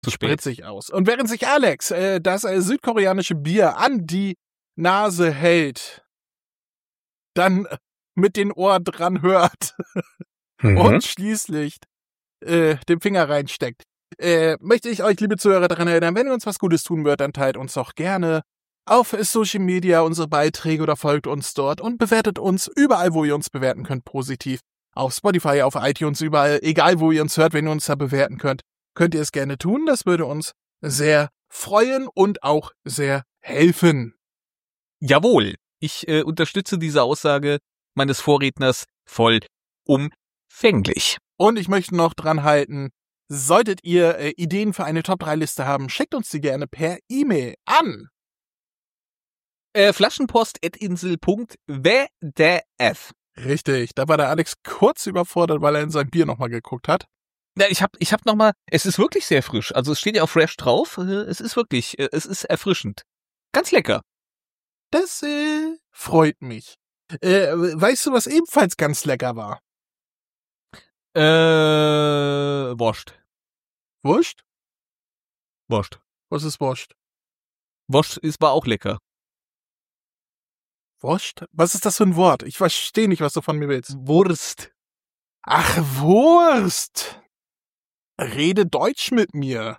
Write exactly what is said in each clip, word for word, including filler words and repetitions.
Zu spät. Spritzig aus. Und während sich Alex äh, das äh, südkoreanische Bier an die Nase hält, dann mit den Ohren dran hört Mhm. und schließlich äh, den Finger reinsteckt, äh, möchte ich euch, liebe Zuhörer, daran erinnern, wenn ihr uns was Gutes tun wollt, dann teilt uns doch gerne auf Social Media unsere Beiträge oder folgt uns dort und bewertet uns überall, wo ihr uns bewerten könnt, positiv. Auf Spotify, auf iTunes, überall, egal wo ihr uns hört, wenn ihr uns da bewerten könnt, könnt ihr es gerne tun. Das würde uns sehr freuen und auch sehr helfen. Jawohl, ich äh, unterstütze diese Aussage meines Vorredners vollumfänglich. Und ich möchte noch dran halten, solltet ihr äh, Ideen für eine Top drei Liste haben, schickt uns die gerne per E-Mail an. Äh, Flaschenpost at insel punkt w d f. Richtig, da war der Alex kurz überfordert, weil er in sein Bier nochmal geguckt hat. Ja, ich hab, ich hab noch mal, es ist wirklich sehr frisch. Also es steht ja auf Fresh drauf. äh, Es ist wirklich, äh, es ist erfrischend. Ganz lecker. Das äh, freut mich. Äh, weißt du, was ebenfalls ganz lecker war? Äh, Wurst. Wurst? Wurst. Was ist Wurst? Wurst ist war auch lecker. Wurst? Was ist das für ein Wort? Ich verstehe nicht, was du von mir willst. Wurst. Ach, Wurst. Rede Deutsch mit mir.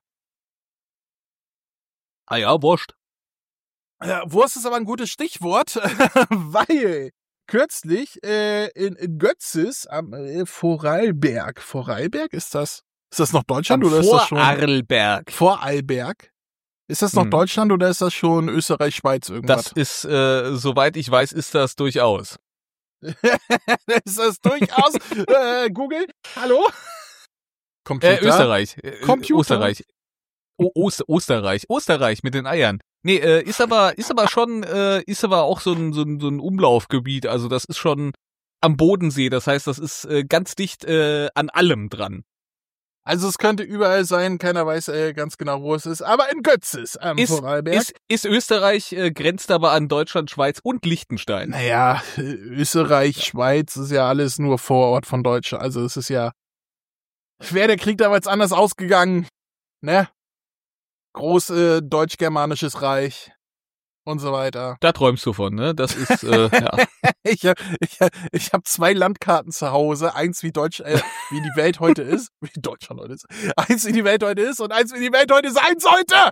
Ah ja, Wurst. Ja, Wurst ist aber ein gutes Stichwort, weil kürzlich äh, in, in Götzis am äh, Vorarlberg. Vorarlberg, ist das? Ist das noch Deutschland oder ist das schon? Vorarlberg. Vorarlberg. Ist das noch Hm. Deutschland oder ist das schon Österreich, Schweiz irgendwas? Das ist, äh, soweit ich weiß, ist das durchaus. ist das durchaus? äh, Google? Hallo? Computer? Äh, Österreich. Äh, Computer? Österreich. O Oster Österreich. Österreich mit den Eiern. Nee, äh, ist aber, ist aber schon, äh, ist aber auch so ein, so ein, so ein Umlaufgebiet. Also das ist schon am Bodensee. Das heißt, das ist äh, ganz dicht äh, an allem dran. Also es könnte überall sein, keiner weiß äh, ganz genau, wo es ist, aber in Götzis am Ist, Vorarlberg. ist, ist Österreich, äh, grenzt aber an Deutschland, Schweiz und Liechtenstein. Naja, Österreich, Schweiz ist ja alles nur Vorort von Deutschland. Also es ist ja, wäre der Krieg damals anders ausgegangen, ne? Groß äh, deutsch-germanisches Reich und so weiter. Da träumst du von, ne? Das ist, äh, ja. Ich, ich, ich habe zwei Landkarten zu Hause, eins wie Deutsch, äh, wie die Welt heute ist, wie Deutschland heute ist, eins wie die Welt heute ist und eins wie die Welt heute sein sollte.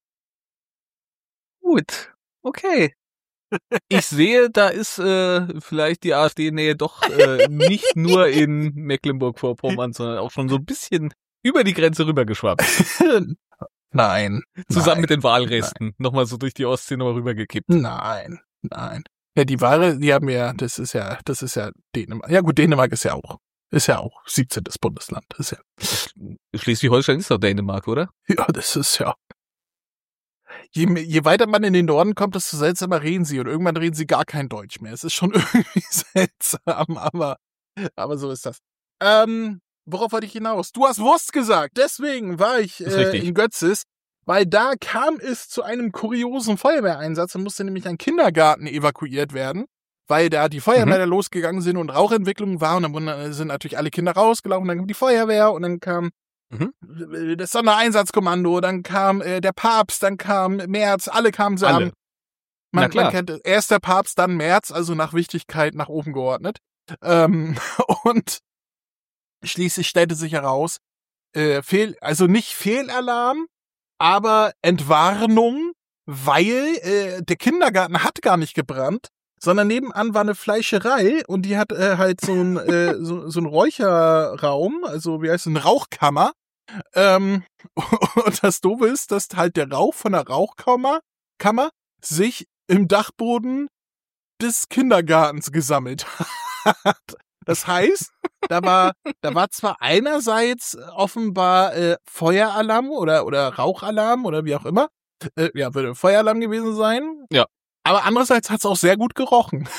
Gut, okay. Ich sehe, da ist äh, vielleicht die AfD-Nähe doch äh, nicht nur in Mecklenburg-Vorpommern, sondern auch schon so ein bisschen über die Grenze rübergeschwappt. Nein. Zusammen nein, mit den Wahlresten. Nochmal so durch die Ostsee nochmal rübergekippt. Nein, nein. Ja, die Ware, die haben ja, das ist ja, das ist ja Dänemark. Ja gut, Dänemark ist ja auch, ist ja auch siebzehntes Bundesland. Das ist ja, Schleswig-Holstein ist doch Dänemark, oder? ja, das ist ja. Je, je weiter man in den Norden kommt, desto seltsamer reden sie und irgendwann reden sie gar kein Deutsch mehr. Es ist schon irgendwie seltsam, aber, aber so ist das. Ähm, worauf wollte ich hinaus? Du hast Wurst gesagt, deswegen war ich Ist äh, richtig. in Götzis, weil da kam es zu einem kuriosen Feuerwehreinsatz und musste nämlich ein Kindergarten evakuiert werden, weil da die Feuerwehr Mhm. losgegangen sind und Rauchentwicklung war und dann wurden- sind natürlich alle Kinder rausgelaufen, dann kam die Feuerwehr und dann kam Mhm. das Sondereinsatzkommando, dann kam äh, der Papst, dann kam Merz, alle kamen zusammen. Alle. Na Man, klar. man kennt erst der Papst, dann Merz, also nach Wichtigkeit nach oben geordnet. Ähm, und schließlich stellte sich heraus, äh, Fehl, also nicht Fehlalarm, aber Entwarnung, weil äh, der Kindergarten hat gar nicht gebrannt, sondern nebenan war eine Fleischerei und die hat äh, halt so ein äh, so, so ein Räucherraum, also wie heißt es, eine Rauchkammer. Ähm, und das Doofe ist, dass halt der Rauch von der Rauchkammer Kammer sich im Dachboden des Kindergartens gesammelt hat. Das heißt, da war, da war zwar einerseits offenbar äh, Feueralarm oder, oder Rauchalarm oder wie auch immer. Äh, ja, würde Feueralarm gewesen sein. Ja. Aber andererseits hat es auch sehr gut gerochen.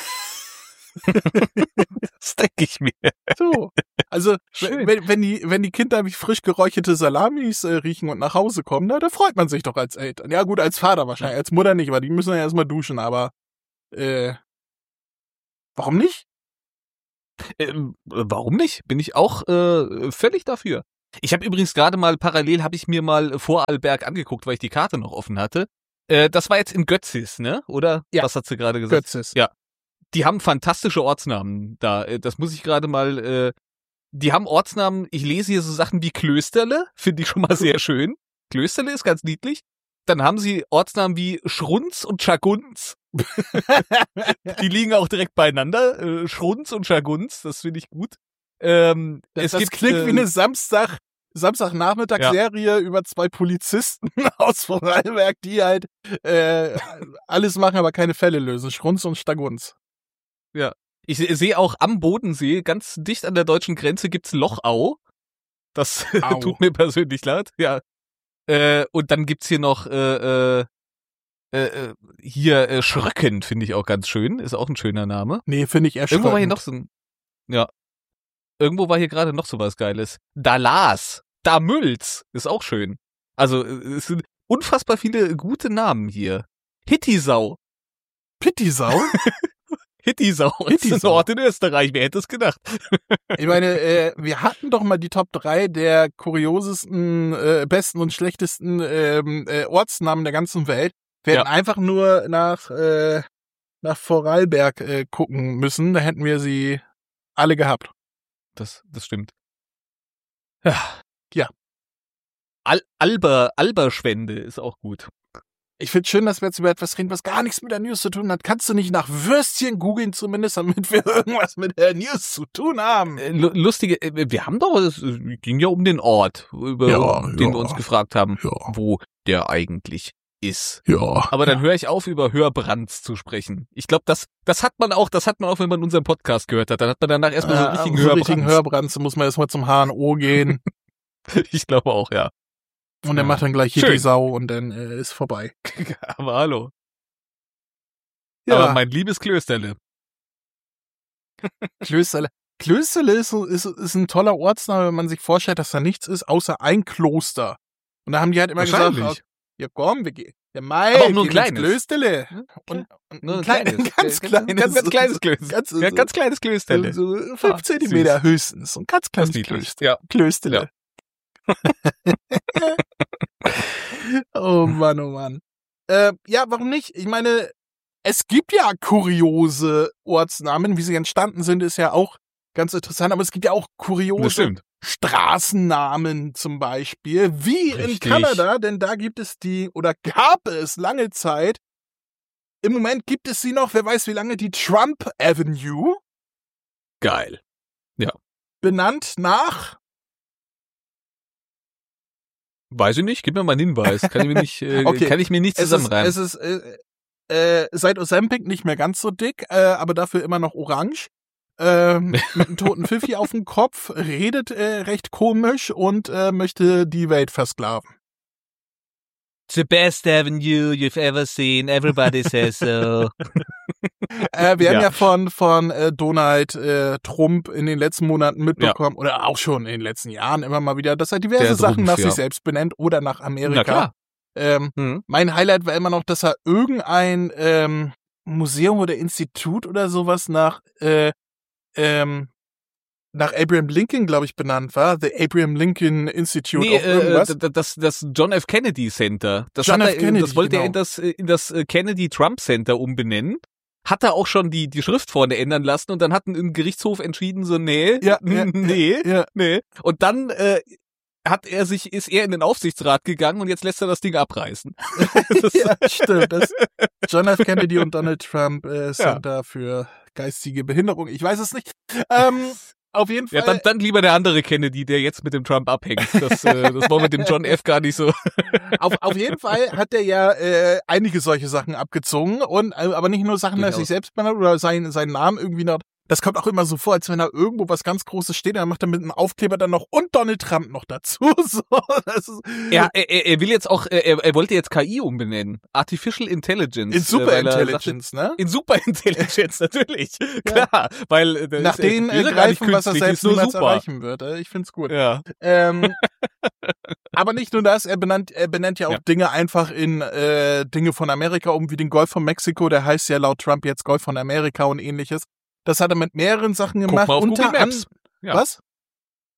Das denke ich mir. So. Also, Schön. wenn, wenn die, wenn die Kinder wie frisch geräucherte Salamis äh, riechen und nach Hause kommen, na, da freut man sich doch als Eltern. Ja, gut, als Vater wahrscheinlich, als Mutter nicht, weil die müssen ja erstmal duschen, aber äh, warum nicht? Ähm, warum nicht? Bin ich auch äh, völlig dafür. Ich habe übrigens gerade mal parallel, habe ich mir mal Vorarlberg angeguckt, weil ich die Karte noch offen hatte. Äh, das war jetzt in Götzis, ne? Oder? Ja. Was hat sie gerade gesagt? Götzis. Ja. Die haben fantastische Ortsnamen da. Äh, Das muss ich gerade mal, äh, die haben Ortsnamen, ich lese hier so Sachen wie Klösterle, finde ich schon mal sehr schön. Klösterle ist ganz niedlich. Dann haben sie Ortsnamen wie Schrunz und Schagunz. Die liegen auch direkt beieinander. Äh, Schrunz und Schagunz, das finde ich gut. Ähm, Das, es das gibt, klingt äh, wie eine Samstag, Samstagnachmittagsserie über zwei Polizisten aus Vorarlberg, die halt äh, alles machen, aber keine Fälle lösen. Schrunz und Stagunz. Ja. Ich se- sehe auch am Bodensee, ganz dicht an der deutschen Grenze, gibt's Lochau. Das Au. tut mir persönlich leid. Ja. Äh, und dann gibt's hier noch äh, äh, äh, hier äh, Schröcken, finde ich auch ganz schön. Ist auch ein schöner Name. Nee, finde ich erschreckend. Irgendwo war hier noch so ein. Ja. Irgendwo war hier gerade noch so was Geiles. Dalas. Damülz. Ist auch schön. Also, äh, es sind unfassbar viele gute Namen hier. Hittisau. Pittisau? Hittisau ist ein Hittisau. Ort in Österreich. Wer hätte es gedacht? Ich meine, äh, wir hatten doch mal die Top drei der kuriosesten, äh, besten und schlechtesten ähm, äh, Ortsnamen der ganzen Welt. Wir Ja. hätten einfach nur nach, äh, nach Vorarlberg äh, gucken müssen. Da hätten wir sie alle gehabt. Das, das stimmt. Ja. Ja. Al Alber, Alberschwende ist auch gut. Ich finde schön, dass wir jetzt über etwas reden, was gar nichts mit der News zu tun hat. Kannst du nicht nach Würstchen googeln zumindest, damit wir irgendwas mit der News zu tun haben? Äh, lu- lustige, äh, wir haben doch, es äh, ging ja um den Ort, über Ja, den ja. wir uns gefragt haben, Ja. wo der eigentlich ist. Ja. Aber dann höre ich auf, über Hörbrands zu sprechen. Ich glaube, das, das hat man auch, das hat man auch, wenn man unseren Podcast gehört hat. Dann hat man danach erstmal so einen Äh, richtigen so Hörbrands. richtigen Hörbrands, da muss man erstmal zum H N O gehen Ich glaube auch, ja. und der Ja. macht dann gleich hier Schön. die Sau und dann äh, ist vorbei. Aber hallo. Ja, Aber mein liebes Klösterle. Klösterle. Klösterle ist, ist, ist ein toller Ortsname, wenn man sich vorstellt, dass da nichts ist, außer ein Kloster. Und da haben die halt immer gesagt, Wahrscheinlich. ja komm, wir gehen. Ja, Mai, Aber auch nur ein gehen ins kleines. Klösterle. Ja, Und, und Nur ein, klein, ein ganz kleines. Ganz, ganz kleines Klösterle. Ganz, Ja, ganz kleines Klösterle. so fünf Ah, Zentimeter höchstens. So ein ganz kleines niedlich. Klöster. Ja. Klösterle. Oh Mann, oh Mann. Äh, ja, warum nicht? Ich meine, es gibt ja kuriose Ortsnamen. Wie sie entstanden sind, ist ja auch ganz interessant. Aber es gibt ja auch Das kuriose stimmt. Straßennamen zum Beispiel. Wie in Richtig. Kanada, denn da gibt es die, oder gab es lange Zeit, im Moment gibt es sie noch, wer weiß wie lange, die Trump Avenue, Geil. benannt nach, Weiß ich nicht, gib mir mal einen Hinweis. Kann ich mir nicht, äh, Okay. kann ich mir nicht es ist, zusammenreimen. es ist äh, äh, seit Ozempic nicht mehr ganz so dick, äh, aber dafür immer noch orange. Ähm, mit einem toten Pfiffi auf dem Kopf, redet äh, recht komisch und äh, möchte die Welt versklaven. The best avenue you've ever seen. Everybody says so. Äh, wir Ja. haben ja von von äh, Donald äh, Trump in den letzten Monaten mitbekommen, oder auch schon in den letzten Jahren immer mal wieder, dass er diverse Der Sachen Trumpf, nach ja. sich selbst benennt oder nach Na Amerika. klar. Ähm, Mhm. mein Highlight war immer noch, dass er irgendein ähm, Museum oder Institut oder sowas nach äh, ähm, nach Abraham Lincoln, glaube ich, benannt war. The Abraham Lincoln Institute Nee, of äh, irgendwas. d- das, das John F. Kennedy Center. Das, John hat F. er, Kennedy, das wollte er genau. in das, äh, in das äh, Kennedy Trump Center umbenennen. Hat er auch schon die, die Schrift vorne ändern lassen und dann hat ein Gerichtshof entschieden, so, nee, Ja, ja, nee, ja. nee. Und dann äh, hat er sich, ist er in den Aufsichtsrat gegangen und jetzt lässt er das Ding abreißen. Das- Ja, stimmt. Das John F. Kennedy und Donald Trump äh, Center für geistige Behinderung. Ich weiß es nicht. Ähm, auf jeden Fall. Ja, dann, dann lieber der andere Kennedy, der jetzt mit dem Trump abhängt. Das, äh, das war mit dem John F. gar nicht so. Auf, auf jeden Fall hat er ja äh, einige solche Sachen abgezogen und äh, aber nicht nur Sachen, dass er sich Durchaus. selbst benannt oder sein, seinen Namen irgendwie noch. Das kommt auch immer so vor, als wenn da irgendwo was ganz Großes steht, dann macht er mit einem Aufkleber dann noch und Donald Trump noch dazu. So, das ist Er, er, er will jetzt auch, er, er wollte jetzt K I umbenennen. Artificial Intelligence. in äh, Super weil er sagte- Intelligence, ne? In Superintelligenz, natürlich. Klar, weil äh, da Nach ist, er- denen ist äh, er gar nicht greifen, was er künstlich, selbst ist nur niemals super. erreichen wird. Äh, Ich find's gut. Ja. Ähm, aber nicht nur das, er benannt, er benennt ja auch Ja. Dinge einfach in äh, Dinge von Amerika um, wie den Golf von Mexiko, der heißt ja laut Trump jetzt Golf von Amerika und ähnliches. Das hat er mit mehreren Sachen Guck gemacht. mal auf unter Google Maps. an- Ja. Was?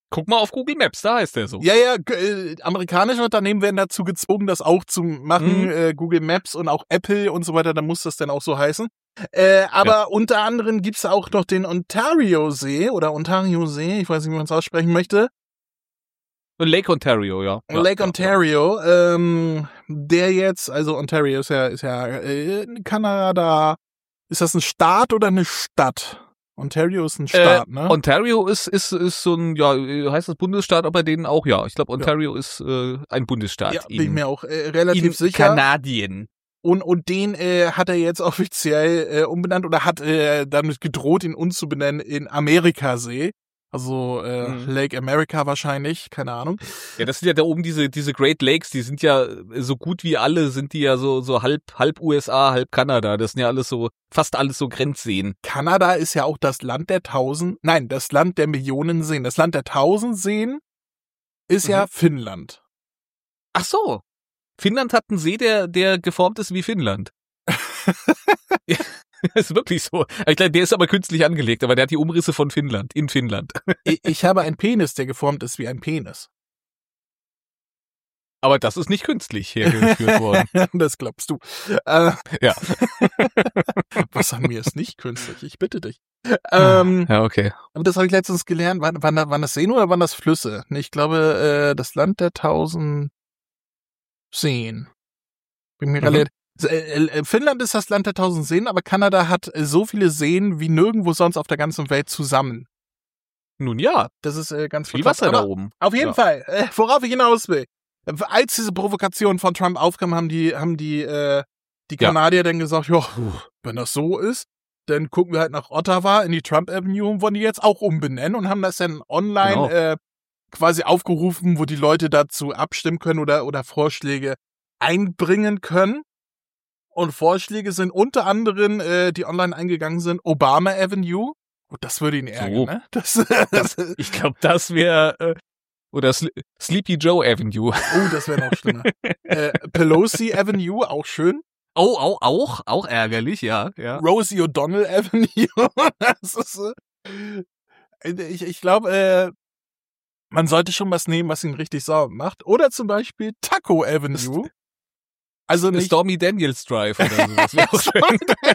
Guck mal auf Google Maps, da heißt der so. Ja, ja, äh, amerikanische Unternehmen werden dazu gezwungen, das auch zu machen, Mhm. äh, Google Maps und auch Apple und so weiter, da muss das dann auch so heißen. Äh, aber Ja. unter anderem gibt's auch noch den Ontario-See oder Ontario-See, ich weiß nicht, wie man es aussprechen möchte. Lake Ontario, ja. ja Lake ja, Ontario, ja. Ähm, der jetzt, also Ontario ist ja, ist ja äh, in Kanada. Ist das ein Staat oder eine Stadt? Ontario ist ein Staat, äh, ne? Ontario ist, ist, ist so ein, ja, heißt das Bundesstaat, aber denen auch, ja. Ich glaube, Ontario ja. ist äh, ein Bundesstaat. Ja, in, bin ich mir auch äh, relativ in sicher. Kanadien. Und, und den äh, hat er jetzt offiziell äh, umbenannt oder hat äh, damit gedroht, ihn umzubenennen in Amerikasee. Also äh, mhm. Lake America wahrscheinlich, keine Ahnung. Ja, das sind ja da oben diese diese Great Lakes, die sind ja so gut wie alle, sind die ja so so halb halb U S A, halb Kanada. Das sind ja alles so, fast alles so Grenzseen. Kanada ist ja auch das Land der tausend, nein, das Land der Millionen Seen. Das Land der tausend Seen ist mhm. ja Finnland. Ach so. Finnland hat einen See, der der geformt ist wie Finnland. Ja. Das ist wirklich so. Ich glaube, der ist aber künstlich angelegt, aber der hat die Umrisse von Finnland, in Finnland. Ich, ich habe einen Penis, der geformt ist wie ein Penis. Aber das ist nicht künstlich hergeführt worden. Das glaubst du. Äh, ja. Was an mir ist nicht künstlich? Ich bitte dich. Ähm, ja, okay. Aber das habe ich letztens gelernt. Waren, waren, waren das Seen oder waren das Flüsse? Ich glaube, äh, das Land der tausend Seen. Bin mir mhm. relativ... Finnland ist das Land der tausend Seen, aber Kanada hat so viele Seen wie nirgendwo sonst auf der ganzen Welt zusammen. Nun ja. Das ist äh, ganz viel Wasser da oben. Auf jeden ja. Fall, äh, worauf ich hinaus will. Als diese Provokation von Trump aufkam, haben die, haben die, äh, die Kanadier ja. dann gesagt, ja, wenn das so ist, dann gucken wir halt nach Ottawa in die Trump Avenue und wollen die jetzt auch umbenennen und haben das dann online genau. äh, quasi aufgerufen, wo die Leute dazu abstimmen können oder, oder Vorschläge einbringen können. Und Vorschläge sind unter anderem, äh, die online eingegangen sind, Obama Avenue. Gut, das würde ihn ärgern, so. ne? Das, das, ich glaube, das wäre äh, oder Sl- Sleepy Joe Avenue. Oh, das wäre noch schlimmer. äh, Pelosi Avenue, auch schön. Oh, auch, auch, auch ärgerlich, ja, ja. Rosie O'Donnell Avenue. Das ist, äh, ich, ich glaube, äh, man sollte schon was nehmen, was ihn richtig sauber macht. Oder zum Beispiel Taco Avenue. Also nicht Stormy Daniels Drive oder sowas. Wäre auch schön.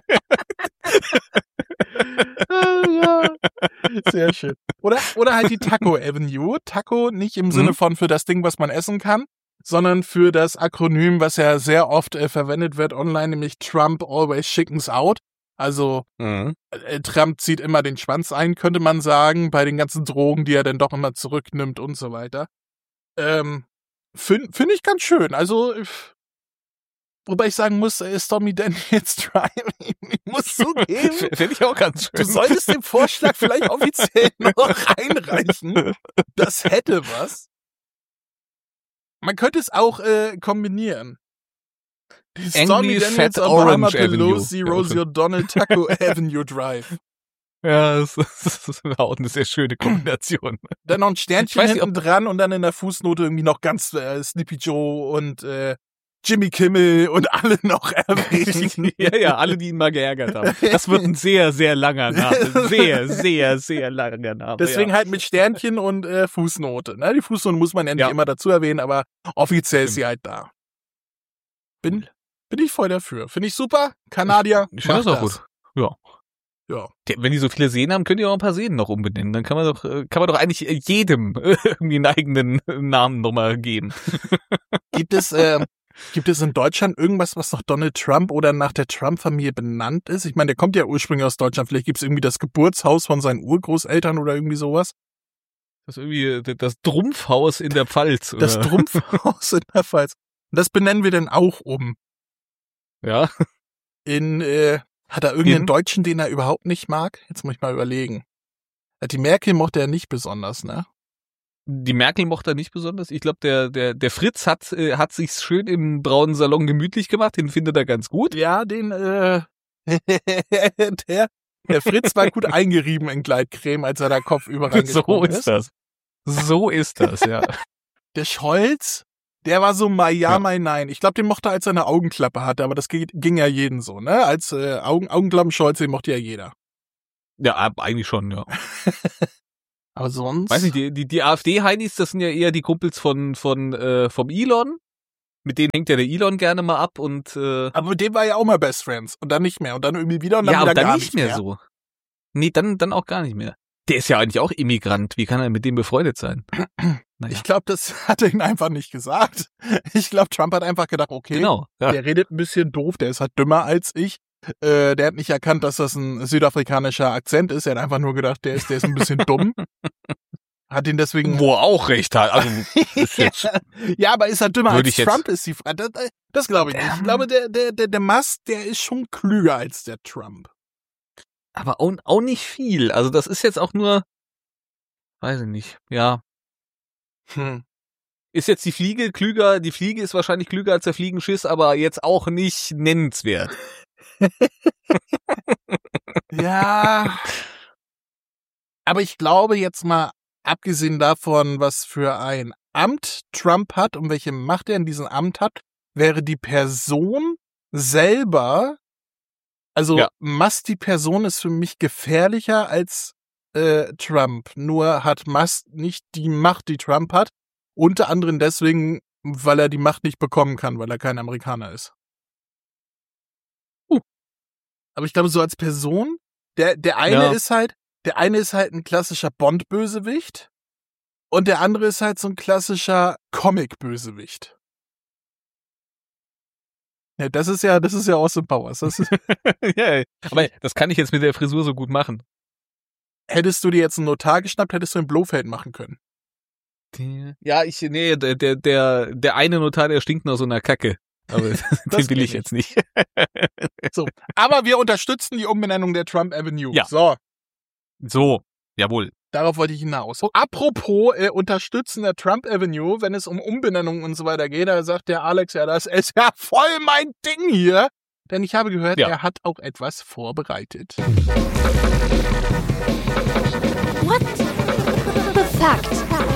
Ja, sehr schön. Oder, oder halt die Taco Avenue. Taco nicht im Sinne von für das Ding, was man essen kann, sondern für das Akronym, was ja sehr oft äh, verwendet wird online, nämlich Trump always chickens out. Also mhm. äh, Trump zieht immer den Schwanz ein, könnte man sagen, bei den ganzen Drogen, die er dann doch immer zurücknimmt und so weiter. Ähm, Finde find ich ganz schön. Also wobei ich sagen muss, äh, Stormy Daniels Drive, ich muss zugeben. Finde ich auch ganz schön. Du solltest den Vorschlag vielleicht offiziell noch reinreichen. Das hätte was. Man könnte es auch äh, kombinieren. Die Stormy Daniels, Obama, Pelosi, Rosie O'Donnell, Taco Avenue Drive. Ja, das, das ist auch eine sehr schöne Kombination. Dann noch ein Sternchen hinten dran und dann in der Fußnote irgendwie noch ganz äh, Sleepy Joe und äh, Jimmy Kimmel und alle noch erwähnen. Ja, ja, alle, die ihn mal geärgert haben. Das wird ein sehr, sehr langer Name. Sehr, sehr, sehr langer Name. Deswegen ja. halt mit Sternchen und äh, Fußnote. Ne? Die Fußnote muss man ja nicht ja. immer dazu erwähnen, aber offiziell Stimmt. ist sie halt da. Bin, bin ich voll dafür. Finde ich super. Kanadier, ich finde das auch gut. Ja. Ja. Wenn die so viele Seen haben, könnt ihr auch ein paar Seen noch umbenennen. Dann kann man doch, kann man doch eigentlich jedem irgendwie einen eigenen Namen nochmal geben. Gibt es, äh, Gibt es in Deutschland irgendwas, was nach Donald Trump oder nach der Trump-Familie benannt ist? Ich meine, der kommt ja ursprünglich aus Deutschland. Vielleicht gibt es irgendwie das Geburtshaus von seinen Urgroßeltern oder irgendwie sowas. Das ist irgendwie das Drumpfhaus in der Pfalz. Oder? Das Drumpfhaus in der Pfalz. Und das benennen wir dann auch um. Ja. In, äh, hat er irgendeinen in? Deutschen, den er überhaupt nicht mag? Jetzt muss ich mal überlegen. Die Merkel mochte er nicht besonders, ne? Die Merkel mochte er nicht besonders. Ich glaube, der, der, der Fritz hat, äh, hat sich's schön im braunen Salon gemütlich gemacht. Den findet er ganz gut. Ja, den, äh, der, der Fritz war gut eingerieben in Gleitcreme, als er da Kopf überall So ist, ist das. So ist das, ja. Der Scholz, der war so mal ja, ja. mal nein. Ich glaube, den mochte er, als er eine Augenklappe hatte, aber das ging, ging ja jeden so, ne? Als äh, Augen, Augenklappen Scholz, den mochte ja jeder. Ja, eigentlich schon, ja. Aber sonst. Weiß nicht, die, die, die AfD-Heinis, das sind ja eher die Kumpels von, von, äh, vom Elon. Mit denen hängt ja der Elon gerne mal ab und, äh. Aber mit dem war ja auch mal Best Friends. Und dann nicht mehr. Und dann irgendwie wieder und dann ja, wieder aber dann gar nicht mehr, mehr so. Nee, dann, dann auch gar nicht mehr. Der ist ja eigentlich auch Immigrant. Wie kann er mit dem befreundet sein? Naja. Ich glaube, das hat er ihn einfach nicht gesagt. Ich glaube, Trump hat einfach gedacht, okay, genau, ja. der redet ein bisschen doof, der ist halt dümmer als ich. Äh, der hat nicht erkannt, dass das ein südafrikanischer Akzent ist. Er hat einfach nur gedacht, der ist, der ist ein bisschen dumm. Hat ihn deswegen. Wo er auch recht hat. Also, ist jetzt ja, aber ist er dümmer Würde als ich Trump, ist die Frage. Das, das glaube ich nicht. Ich glaube, der, der, der, der Musk, der ist schon klüger als der Trump. aber auch, auch nicht viel. Also das ist jetzt auch nur, weiß ich nicht, ja. Hm. Ist jetzt die Fliege klüger? Die Fliege ist wahrscheinlich klüger als der Fliegenschiss, aber jetzt auch nicht nennenswert. Ja. Aber ich glaube jetzt mal, abgesehen davon, was für ein Amt Trump hat und welche Macht er in diesem Amt hat, wäre die Person selber, also Ja. Musk, die Person ist für mich gefährlicher als äh, Trump. Nur hat Musk nicht die Macht, die Trump hat. Unter anderem deswegen, weil er die Macht nicht bekommen kann, weil er kein Amerikaner ist. Uh. Aber ich glaube, so als Person, der, der eine Ja. ist halt, der eine ist halt ein klassischer Bond-Bösewicht und der andere ist halt so ein klassischer Comic-Bösewicht. Ja, das ist ja, das ist ja Austin Powers. Das ist, ja, aber das kann ich jetzt mit der Frisur so gut machen. hättest du dir jetzt einen Notar geschnappt, hättest du in Blofeld machen können. Ja, ich, nee, der, der, der, der eine Notar, der stinkt nach so einer Kacke. Aber den will ich jetzt nicht. So. Aber wir unterstützen die Umbenennung der Trump Avenue. Ja. So. So, jawohl. Darauf wollte ich hinaus. Apropos äh, Unterstützen der Trump Avenue, wenn es um Umbenennungen und so weiter geht, da sagt der Alex, ja, das ist ja voll mein Ding hier. Denn ich habe gehört, Ja. er hat auch etwas vorbereitet. What the fact?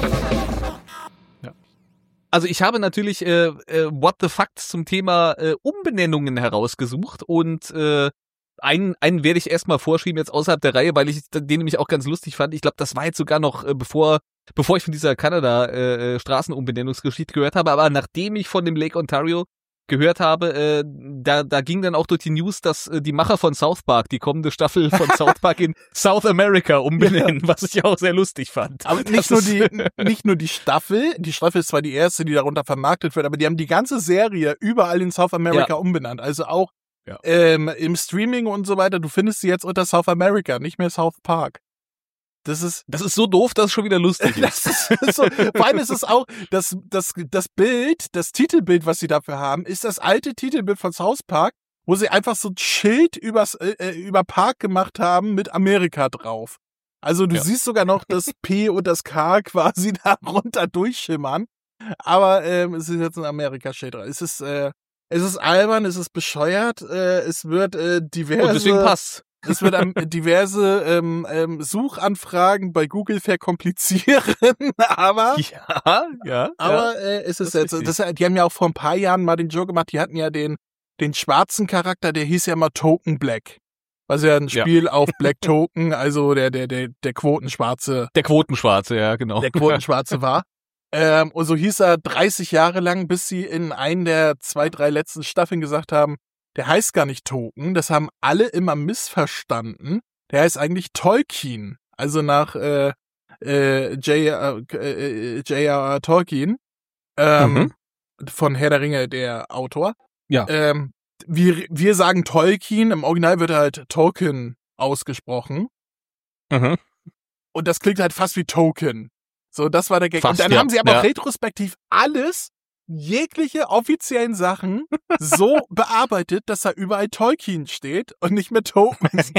Also ich habe natürlich äh, äh, What the Facts zum Thema äh, Umbenennungen herausgesucht und äh, einen, einen werde ich erstmal vorschieben jetzt außerhalb der Reihe, weil ich den nämlich auch ganz lustig fand. Ich glaube, das war jetzt sogar noch äh, bevor bevor ich von dieser Kanada äh, äh, Straßenumbenennungsgeschichte gehört habe, aber nachdem ich von dem Lake Ontario gehört habe, äh, da da ging dann auch durch die News, dass äh, die Macher von South Park die kommende Staffel von South Park in South America umbenennen, was ich auch sehr lustig fand. Aber Das nicht nur, ist- die, nicht nur die Staffel, die Staffel ist zwar die erste, die darunter vermarktet wird, aber die haben die ganze Serie überall in South America Ja. umbenannt. Also auch Ja. ähm, im Streaming und so weiter, du findest sie jetzt unter South America, nicht mehr South Park. Das ist Das ist so doof, dass es schon wieder lustig ist. Das ist so, vor allem ist es auch, das, das, das Bild, das Titelbild, was sie dafür haben, ist das alte Titelbild von South Park, wo sie einfach so ein Schild übers, äh, über Park gemacht haben mit Amerika drauf. Also du Ja. siehst sogar noch das P und das K quasi darunter durchschimmern. Aber ähm, es ist jetzt ein Amerika-Schild dran. Es ist, äh, es ist albern, es ist bescheuert, äh, es wird äh, diverse... Und deswegen passt. Es wird ähm, diverse ähm, ähm, Suchanfragen bei Google verkomplizieren, aber Ja, ja. aber äh, es ist Das jetzt, ist das, die haben ja auch vor ein paar Jahren mal den Joke gemacht, die hatten ja den den schwarzen Charakter, der hieß ja immer Token Black. Was ja ein Ja. Spiel auf Black Token, also der der der der Quotenschwarze, Der Quotenschwarze, ja, genau. der Quotenschwarze war. Ähm, und so hieß er dreißig Jahre lang, bis sie in einen der zwei, drei letzten Staffeln gesagt haben, der heißt gar nicht Token, das haben alle immer missverstanden. Der heißt eigentlich Tolkien, also nach äh, äh, J äh, J R R Tolkien, ähm, Mhm. von Herr der Ringe, der Autor. Ja. Ähm, wir, wir sagen Tolkien, im Original wird halt Tolkien ausgesprochen. Mhm. Und das klingt halt fast wie Token. So, das war der Gag. Fast, und dann ja. haben sie aber Ja. retrospektiv alles, jegliche offiziellen Sachen so bearbeitet, dass da überall Tolkien steht und nicht mehr Tokens.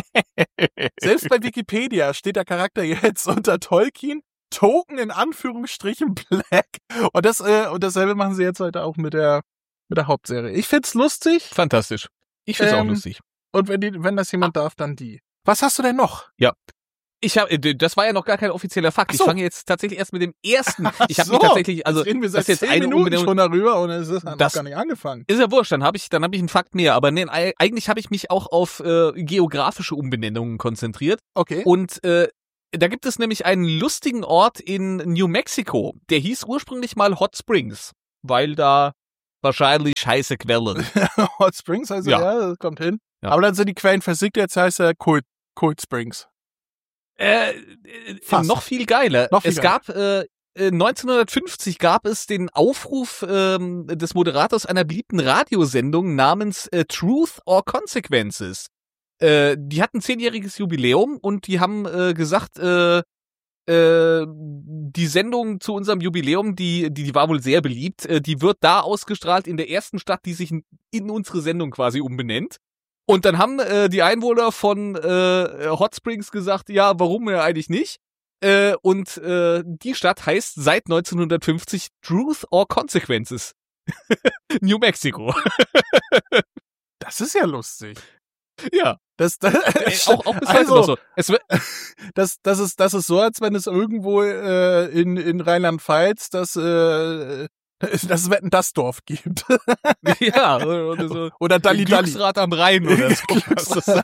Selbst bei Wikipedia steht der Charakter jetzt unter Tolkien, Token in Anführungsstrichen Black. Und das äh, und dasselbe machen sie jetzt heute auch mit der mit der Hauptserie. Ich find's lustig Fantastisch. Ich find's Ähm, auch lustig. und wenn die wenn das jemand darf, dann die. Was hast du denn noch? Ich habe, das war ja noch gar kein offizieller Fakt. Ach so. Ich fange jetzt tatsächlich erst mit dem ersten. Ich habe so. mich tatsächlich, also Jetzt reden wir das seit ist jetzt zehn eine Minuten Umbenennung. schon darüber und es ist noch Das- gar nicht angefangen. Ist ja wurscht, dann habe ich, dann habe ich einen Fakt mehr. Aber nee, ei- eigentlich habe ich mich auch auf äh, geografische Umbenennungen konzentriert. Okay. Und äh, Da gibt es nämlich einen lustigen Ort in New Mexico. Der hieß ursprünglich mal Hot Springs, weil da wahrscheinlich scheiße Quellen. Hot Springs, also ja, Ja. das kommt hin. Ja. Aber dann sind die Quellen versickt, jetzt heißt er Cold, Cold Springs. Äh, äh, Fast. noch viel geiler. Noch viel es gab äh, äh, neunzehnhundertfünfzig gab es den Aufruf ähm, des Moderators einer beliebten Radiosendung namens äh, Truth or Consequences. Äh, die hatten zehnjähriges Jubiläum und die haben äh, gesagt, äh, äh, die Sendung zu unserem Jubiläum, die, die, die war wohl sehr beliebt, äh, die wird da ausgestrahlt in der ersten Stadt, die sich in, in unsere Sendung quasi umbenennt. Und dann haben äh, die Einwohner von äh, Hot Springs gesagt, ja, warum ja eigentlich nicht? Äh, und äh, die Stadt heißt seit neunzehnhundertfünfzig Truth or Consequences. New Mexico. Das ist ja lustig. Ja. Das, das, Äh, auch, auch bis heute also, noch so. Es wird, das, das, ist, das ist so, als wenn es irgendwo äh, in, in Rheinland-Pfalz das, äh, das Wetten das Dorf gibt. ja, oder so. Oder Dalli Dalli. Glücksrad am Rhein oder so. Glücksrad.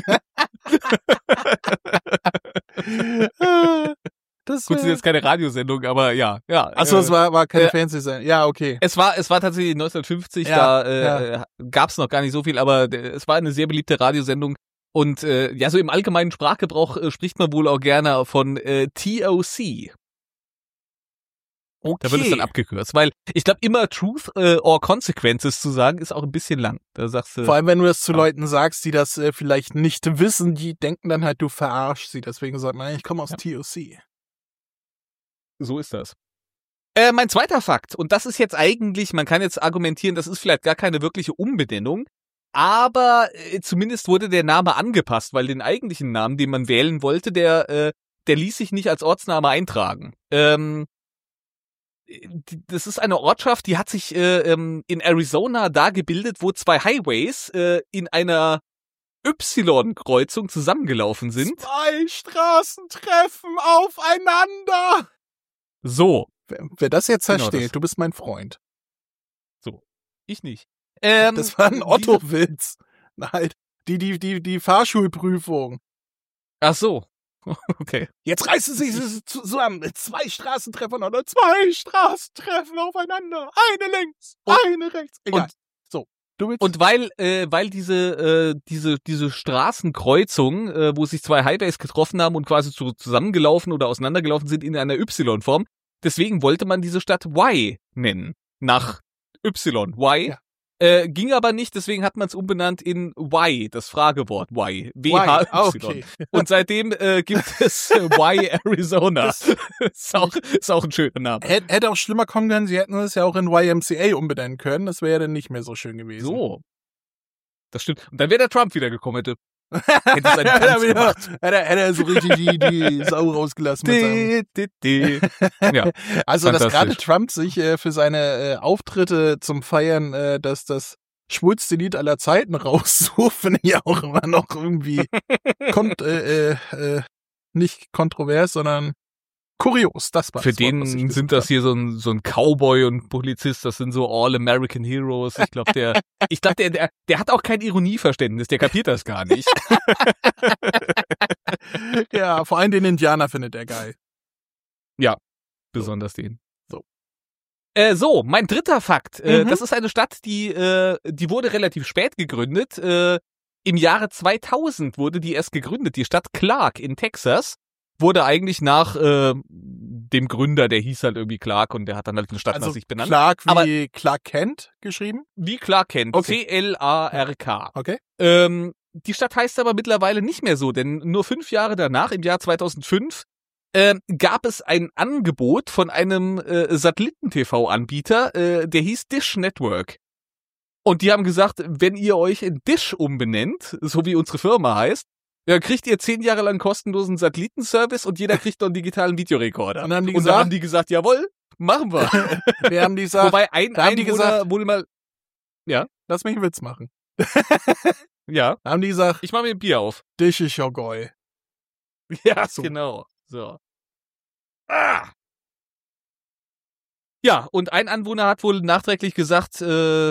Das Gut, sind wär- jetzt keine Radiosendung, aber ja, ja. Achso, äh, es war, war keine äh, Fernsehsendung. Ja, okay. Es war, es war tatsächlich neunzehnhundertfünfzig, Ja, da äh, gab es noch gar nicht so viel, aber äh, es war eine sehr beliebte Radiosendung. Und äh, ja, so im allgemeinen Sprachgebrauch äh, spricht man wohl auch gerne von äh, T O C. Okay. Da wird es dann abgekürzt, weil ich glaube, immer Truth äh, or Consequences zu sagen, ist auch ein bisschen lang. Da sagst du, Vor allem, wenn du das zu Ja. Leuten sagst, die das äh, vielleicht nicht wissen, die denken dann halt, du verarschst sie. Deswegen sagt man, ich komme aus Ja. T O C. so ist das. Äh, mein zweiter Fakt, und das ist jetzt eigentlich, man kann jetzt argumentieren, das ist vielleicht gar keine wirkliche Umbenennung, aber äh, zumindest wurde der Name angepasst, weil den eigentlichen Namen, den man wählen wollte, der, äh, der ließ sich nicht als Ortsname eintragen. Ähm, die- das ist eine Ortschaft, die hat sich äh, ähm, in Arizona da gebildet, wo zwei Highways äh, in einer Y-Kreuzung zusammengelaufen sind. Zwei Straßen treffen aufeinander. So, Wer, wer das jetzt Genau versteht, das. du bist mein Freund. ich nicht. Ähm, Das war ein diese- Otto-Witz. Nein, die, die, die, die Fahrschulprüfung. Ach so. Okay. Jetzt reißen sie sich zusammen. Zwei Straßen treffen aufeinander. Zwei Straßen treffen aufeinander. Eine links, Und- eine rechts. Egal. und- so, du willst. Und weil, äh, weil diese, äh, diese, diese Straßenkreuzung, äh, wo sich zwei Highways getroffen haben und quasi zu, zusammengelaufen oder auseinandergelaufen sind in einer Y-Form, deswegen wollte man diese Stadt Y nennen. Nach Y. Y. Ja. Äh, ging aber nicht, deswegen hat man es umbenannt in Y, das Fragewort Y. W Why? H Ah, Y. okay. Und seitdem äh, gibt es äh, Y Arizona. Das- ist, auch, ist auch ein schöner Name. Hätte, hätte auch schlimmer kommen können, sie hätten es ja auch in Y M C A umbenennen können. Das wäre ja dann nicht mehr so schön gewesen. So. Das stimmt. Und dann wäre der Trump wieder gekommen, hätte. Hätte es einen hätte, er Tanz wieder, gemacht. hätte, er, hätte er so richtig die, die Sau rausgelassen. Mit seinem, Di, di, di. Ja. also, dass gerade fantastisch. Trump sich äh, für seine äh, Auftritte zum Feiern äh, dass das schwulste Lied aller Zeiten raussucht, finde ich auch immer noch irgendwie kont äh, äh, äh, nicht kontrovers, sondern kurios. Das war Für das Wort, was ich den gesucht sind das habe. hier so ein, so ein Cowboy und Polizist, das sind so All-American Heroes. Ich glaube, der, ich glaube, der, der, der hat auch kein Ironieverständnis, der kapiert das gar nicht. Ja, vor allem den Indianer findet er geil. Besonders den. So. Äh, so, mein dritter Fakt. Äh, Mhm. das ist eine Stadt, die, äh, die wurde relativ spät gegründet. Äh, Im Jahre zweitausend wurde die erst gegründet. Die Stadt Clark in Texas wurde eigentlich nach äh, dem Gründer, der hieß halt irgendwie Clark und der hat dann halt eine Stadt Also nach sich benannt. Clark wie Aber- Clark Kent geschrieben. Wie Clark kennt. Okay. C L A R K. Okay. Ähm, die Stadt heißt aber mittlerweile nicht mehr so, denn nur fünf Jahre danach, im Jahr zweitausendfünf, ähm, gab es ein Angebot von einem äh, Satelliten-T V-Anbieter, äh, der hieß Dish Network. Und die haben gesagt, wenn ihr euch in Dish umbenennt, so wie unsere Firma heißt, ja, kriegt ihr zehn Jahre lang kostenlosen Satellitenservice und jeder kriegt noch einen digitalen Videorekorder. Und dann haben die und gesagt- dann haben die gesagt, jawohl, machen wir. Wir haben die gesagt, Wobei ein da haben die Einwohner gesagt- wohl mal, lass mich einen Witz machen. ja, Da haben die gesagt, ich mache mir ein Bier auf. dich ist ja geil. Ja, So. genau. So. Ah. Ja, und ein Anwohner hat wohl nachträglich gesagt, äh,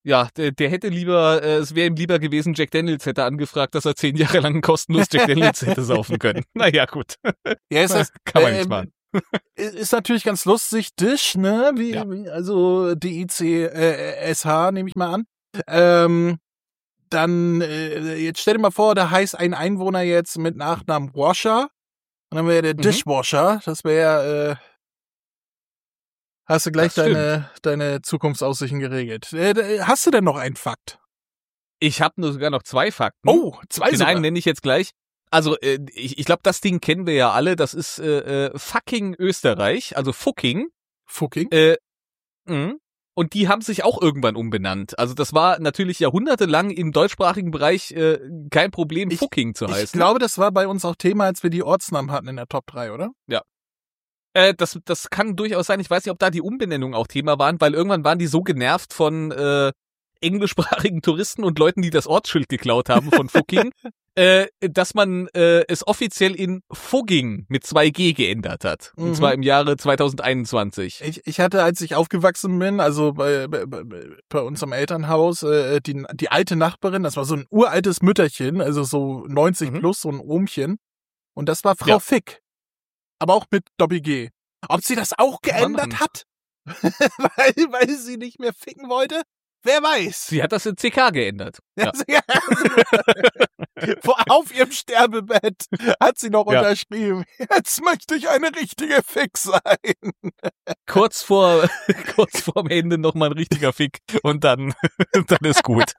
ja, der, der hätte lieber, äh, es wäre ihm lieber gewesen, Jack Daniels hätte angefragt, dass er zehn Jahre lang kostenlos Jack Daniels hätte saufen können. Naja, gut. Ja, ist das, Kann man äh, nicht machen. Ist natürlich ganz lustig, Dish, ne? Wie, Ja. wie also D I C äh, S H, nehme ich mal an. Ähm, dann, äh, jetzt stell dir mal vor, da heißt ein Einwohner jetzt mit Nachnamen Washer. Und dann wäre der Mhm. Dishwasher. Das wäre, äh, hast du gleich Das deine, deine Zukunftsaussichten geregelt. Äh, hast du denn noch einen Fakt? Ich habe nur sogar noch zwei Fakten. Oh, zwei Den sogar. einen nenne ich jetzt gleich. Also, äh, ich, ich glaube, das Ding kennen wir ja alle. Das ist äh, äh, fucking Österreich, also fucking. Fucking. Äh, mh. Und die haben sich auch irgendwann umbenannt. Also das war natürlich jahrhundertelang im deutschsprachigen Bereich äh, kein Problem, Ich- fucking zu Ich heißen. glaube, das war bei uns auch Thema, als wir die Ortsnamen hatten in der Top drei, oder? Äh, das, das kann durchaus sein. Ich weiß nicht, ob da die Umbenennungen auch Thema waren, weil irgendwann waren die so genervt von äh, englischsprachigen Touristen und Leuten, die das Ortsschild geklaut haben von fucking, äh, dass man äh, es offiziell in Fugging mit zwei G geändert hat. Und Mhm. zwar im Jahre zweitausendeinundzwanzig. Ich, ich hatte, als ich aufgewachsen bin, also bei, bei, bei, bei uns am Elternhaus, äh, die, die alte Nachbarin, das war so ein uraltes Mütterchen, also so neunzig Mhm. plus, so ein Ohmchen. Und das war Frau Ja. Fick. Aber auch mit Doppel-G. Ob sie das auch Kann man geändert hat? weil, weil sie nicht mehr ficken wollte? Wer weiß. Sie hat das in C K geändert. Ja. Ja. Vor- Auf ihrem Sterbebett hat sie noch Ja. unterschrieben. Jetzt möchte ich eine richtige Fick sein. Kurz vor kurz vorm Ende nochmal ein richtiger Fick und dann, dann ist gut.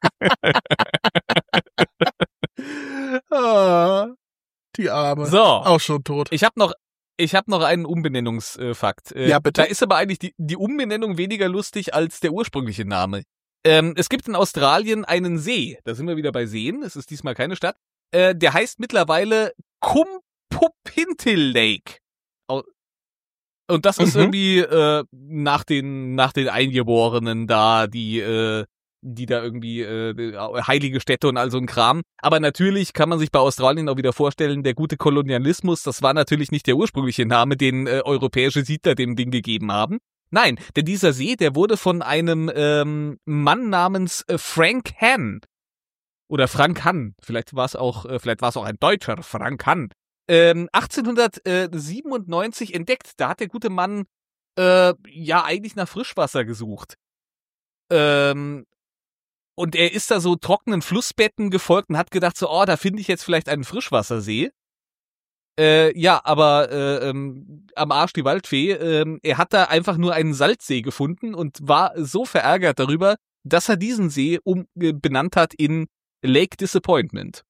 Ah, die Arme. So. Auch schon tot. Ich habe noch, ich habe noch einen Umbenennungsfakt. Äh, Ja, bitte. Da ist aber eigentlich die, die Umbenennung weniger lustig als der ursprüngliche Name. Ähm, es gibt in Australien einen See. Da sind wir wieder bei Seen. Es ist diesmal keine Stadt. Äh, der heißt mittlerweile Kumpupintil Lake. Au- Und das ist Mhm. irgendwie äh, nach den nach den Eingeborenen da, die äh, die da irgendwie äh, heilige Städte und all so ein Kram. Aber natürlich kann man sich bei Australien auch wieder vorstellen, der gute Kolonialismus, das war natürlich nicht der ursprüngliche Name, den äh, europäische Siedler dem Ding gegeben haben. Nein, denn dieser See, der wurde von einem ähm, Mann namens äh, Frank Hann oder Frank Hann, vielleicht war es auch, äh, vielleicht war es auch ein Deutscher, Frank Hann, ähm, achtzehnhundertsiebenundneunzig entdeckt. Da hat der gute Mann äh, ja eigentlich nach Frischwasser gesucht. Ähm, und er ist da so trockenen Flussbetten gefolgt und hat gedacht so, oh, da finde ich jetzt vielleicht einen Frischwassersee. Äh, ja, aber äh, ähm, am Arsch die Waldfee. Ähm, er hat da einfach nur einen Salzsee gefunden und war so verärgert darüber, dass er diesen See um äh, benannt hat in Lake Disappointment.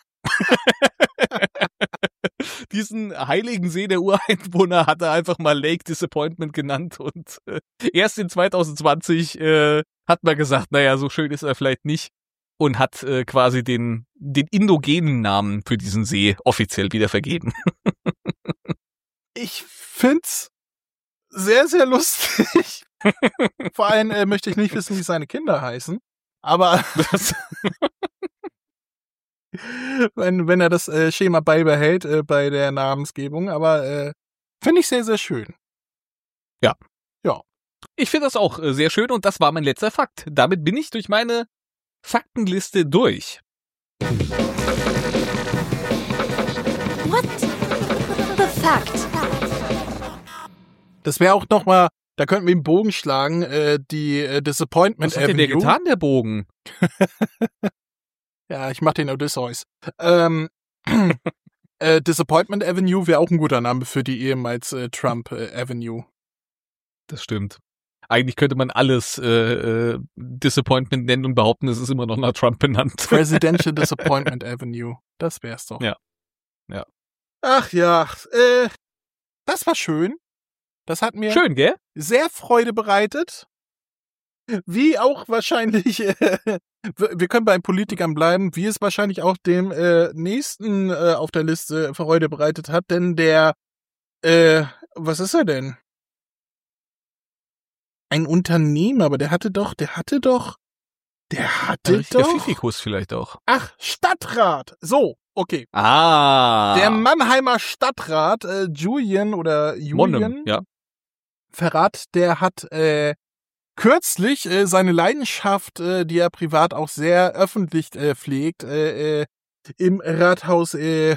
Diesen heiligen See der Ureinwohner hat er einfach mal Lake Disappointment genannt und äh, erst in zweitausendzwanzig äh, hat man gesagt, naja, so schön ist er vielleicht nicht und hat äh, quasi den, den indogenen Namen für diesen See offiziell wieder vergeben. Ich find's sehr, sehr lustig. Vor allem äh, möchte ich nicht wissen, wie seine Kinder heißen. Aber Das, wenn, wenn er das äh, Schema beibehält äh, bei der Namensgebung. Aber äh, finde ich sehr, sehr schön. ich finde das auch äh, sehr schön und das war mein letzter Fakt. Damit bin ich durch meine Faktenliste durch. What the fact? Das wäre auch noch mal, da könnten wir einen Bogen schlagen, äh, die äh, Disappointment Was hat denn der Avenue. getan, der Bogen? Ja, ich mach den Odysseus. Ähm, äh, Disappointment Avenue wäre auch ein guter Name für die ehemals äh, Trump äh, Avenue. Das stimmt. Eigentlich könnte man alles äh, äh, Disappointment nennen und behaupten, es ist immer noch nach Trump benannt. Presidential Disappointment Avenue. Das wär's doch. Ja. Ja. Ach ja, äh, das war schön. Das hat mir Schön, gell? sehr Freude bereitet. Wie auch wahrscheinlich, äh, wir können bei Politikern bleiben, wie es wahrscheinlich auch dem äh, nächsten äh, auf der Liste Freude bereitet hat, denn der, äh, was ist er denn? Ein Unternehmer, aber der hatte doch, der hatte doch, der Ein hatte richtiger doch, Fifikus vielleicht auch. ach, Stadtrat. So, okay. Ah. Der Mannheimer Stadtrat, äh, Julian oder Julian Monnem, ja. Verrat, der hat äh, kürzlich äh, seine Leidenschaft, äh, die er privat auch sehr öffentlich äh, pflegt, äh, äh, im Rathaus äh,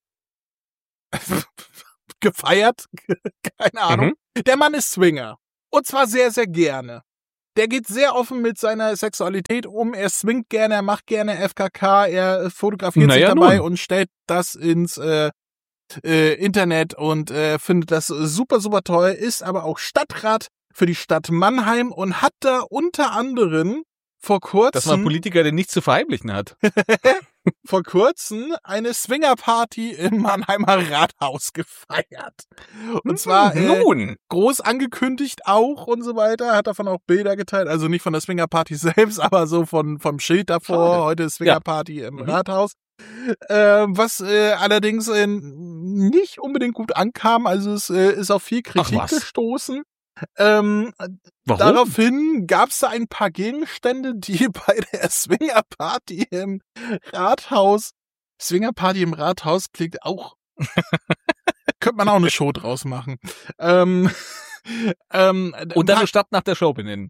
gefeiert. Keine Ahnung. Mhm. Der Mann ist Swinger. Und zwar sehr, sehr gerne. Der geht sehr offen mit seiner Sexualität um. Er swingt gerne, er macht gerne F K K, er fotografiert Naja, sich dabei nun. und stellt das ins äh, äh, Internet und äh, findet das super, super toll. Ist aber auch Stadtrat für die Stadt Mannheim und hat da unter anderem vor kurzem Dass man Politiker denn nichts zu verheimlichen hat. vor kurzem eine Swingerparty im Mannheimer Rathaus gefeiert. Und zwar äh, Nun. groß angekündigt auch und so weiter, hat davon auch Bilder geteilt, also nicht von der Swingerparty selbst, aber so von vom Schild davor, Schade. heute ist Swingerparty im Mhm. Rathaus. Äh, was äh, allerdings äh, nicht unbedingt gut ankam, also es äh, ist auf viel Kritik Ach was. gestoßen. Ähm, Warum? Daraufhin gab es da ein paar Gegenstände, die bei der Swingerparty im Rathaus, Swingerparty im Rathaus klingt auch, könnte man auch eine Show draus machen. Ähm, ähm, Und dann eine Stadt nach der Show benennen.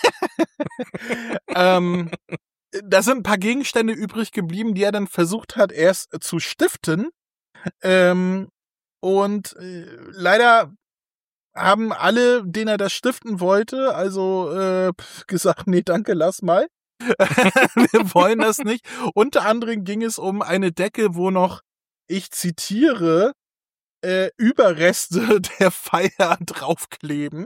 ähm, da sind ein paar Gegenstände übrig geblieben, die er dann versucht hat, erst zu stiften. Ähm, und äh, leider haben alle, denen er das stiften wollte, also äh, gesagt, nee, danke, lass mal. Wir wollen das nicht. Unter anderem ging es um eine Decke, wo noch, ich zitiere, äh, Überreste der Feier draufkleben.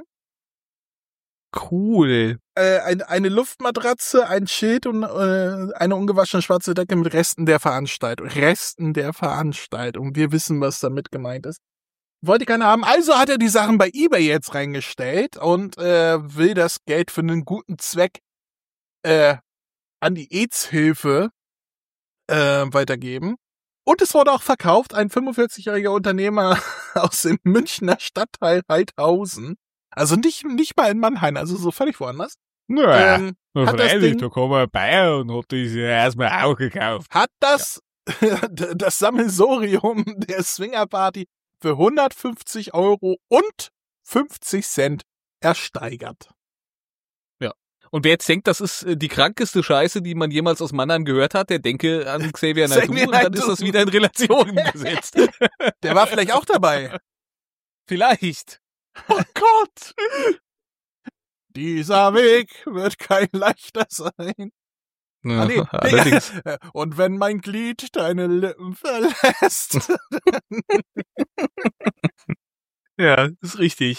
Cool. Äh, ein, eine Luftmatratze, ein Schild und äh, eine ungewaschene schwarze Decke mit Resten der Veranstaltung. Resten der Veranstaltung. Wir wissen, was damit gemeint ist. Wollte keiner haben. Also hat er die Sachen bei eBay jetzt reingestellt und äh, will das Geld für einen guten Zweck äh, an die AIDS-Hilfe äh, weitergeben. Und es wurde auch verkauft. Ein fünfundvierzigjähriger Unternehmer aus dem Münchner Stadtteil Heidhausen. Also nicht, nicht mal in Mannheim, also so völlig woanders. Naja, Ähm, na hat das freilich, Ding- da kam er bei und hat das erstmal auch gekauft. Hat das, das Sammelsorium der Swingerparty für hundertfünfzig Euro und fünfzig Cent ersteigert. Und wer jetzt denkt, das ist äh, die krankeste Scheiße, die man jemals aus Mannheim gehört hat, der denke an Xavier Naidoo Xavier und dann Naidoo. ist das wieder in Relation gesetzt. Der war vielleicht auch dabei. Vielleicht. Oh Gott! Dieser Weg wird kein leichter sein. Ja, Ah, nee, allerdings. Und wenn mein Glied deine Lippen verlässt. Ja, ist richtig.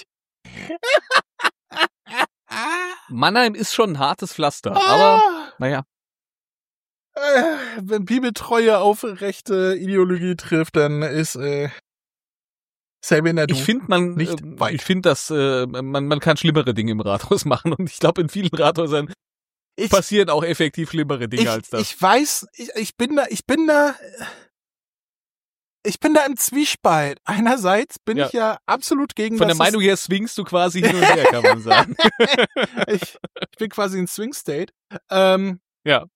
Mannheim ist schon ein hartes Pflaster, aber Ah, naja. äh, wenn Bibeltreue auf rechte Ideologie trifft, dann ist äh, Xavier Naidoo Ich finde, man, nicht äh, weit. ich finde, dass äh, man, man kann schlimmere Dinge im Rathaus machen und ich glaube, in vielen Rathäusern Ich- passieren auch effektiv schlimmere Dinge ich, als das. ich weiß, ich, ich bin da, ich bin da, ich bin da im Zwiespalt. Einerseits bin Ja. ich ja absolut gegen Von der das Meinung her swingst du quasi hin und her, kann man sagen. ich, ich bin quasi in Swing State. Ähm, Ja.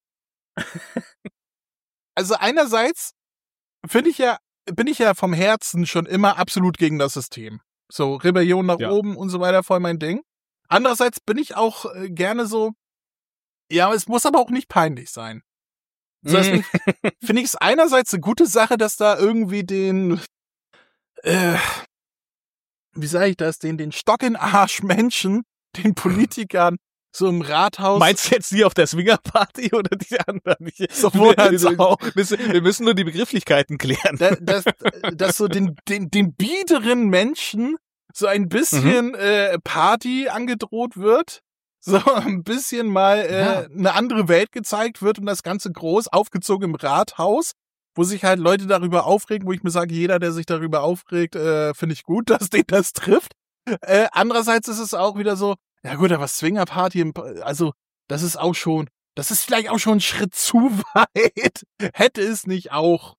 Also einerseits finde ich ja, bin ich ja vom Herzen schon immer absolut gegen das System. So Rebellion nach Ja. oben und so weiter, voll mein Ding. Andererseits bin ich auch äh, gerne so, ja, es muss aber auch nicht peinlich sein. So, deswegen finde ich es einerseits eine gute Sache, dass da irgendwie den, äh, wie sage ich das, den, den Stock in Arsch Menschen, den Politikern, so im Rathaus. Meinst du jetzt die auf der Swingerparty oder die anderen? Ich- Sowohl als wir, auch. wir, müssen, wir müssen nur die Begrifflichkeiten klären. Da- dass, dass so den, den, den biederen Menschen so ein bisschen äh, Party angedroht wird, so ein bisschen mal äh, Ja. eine andere Welt gezeigt wird und das Ganze groß aufgezogen im Rathaus, wo sich halt Leute darüber aufregen, wo ich mir sage, jeder, der sich darüber aufregt, äh, finde ich gut, dass den das trifft. Äh, andererseits ist es auch wieder so, ja gut, aber Swingerparty, im, also das ist auch schon, das ist vielleicht auch schon ein Schritt zu weit. Hätte es nicht auch.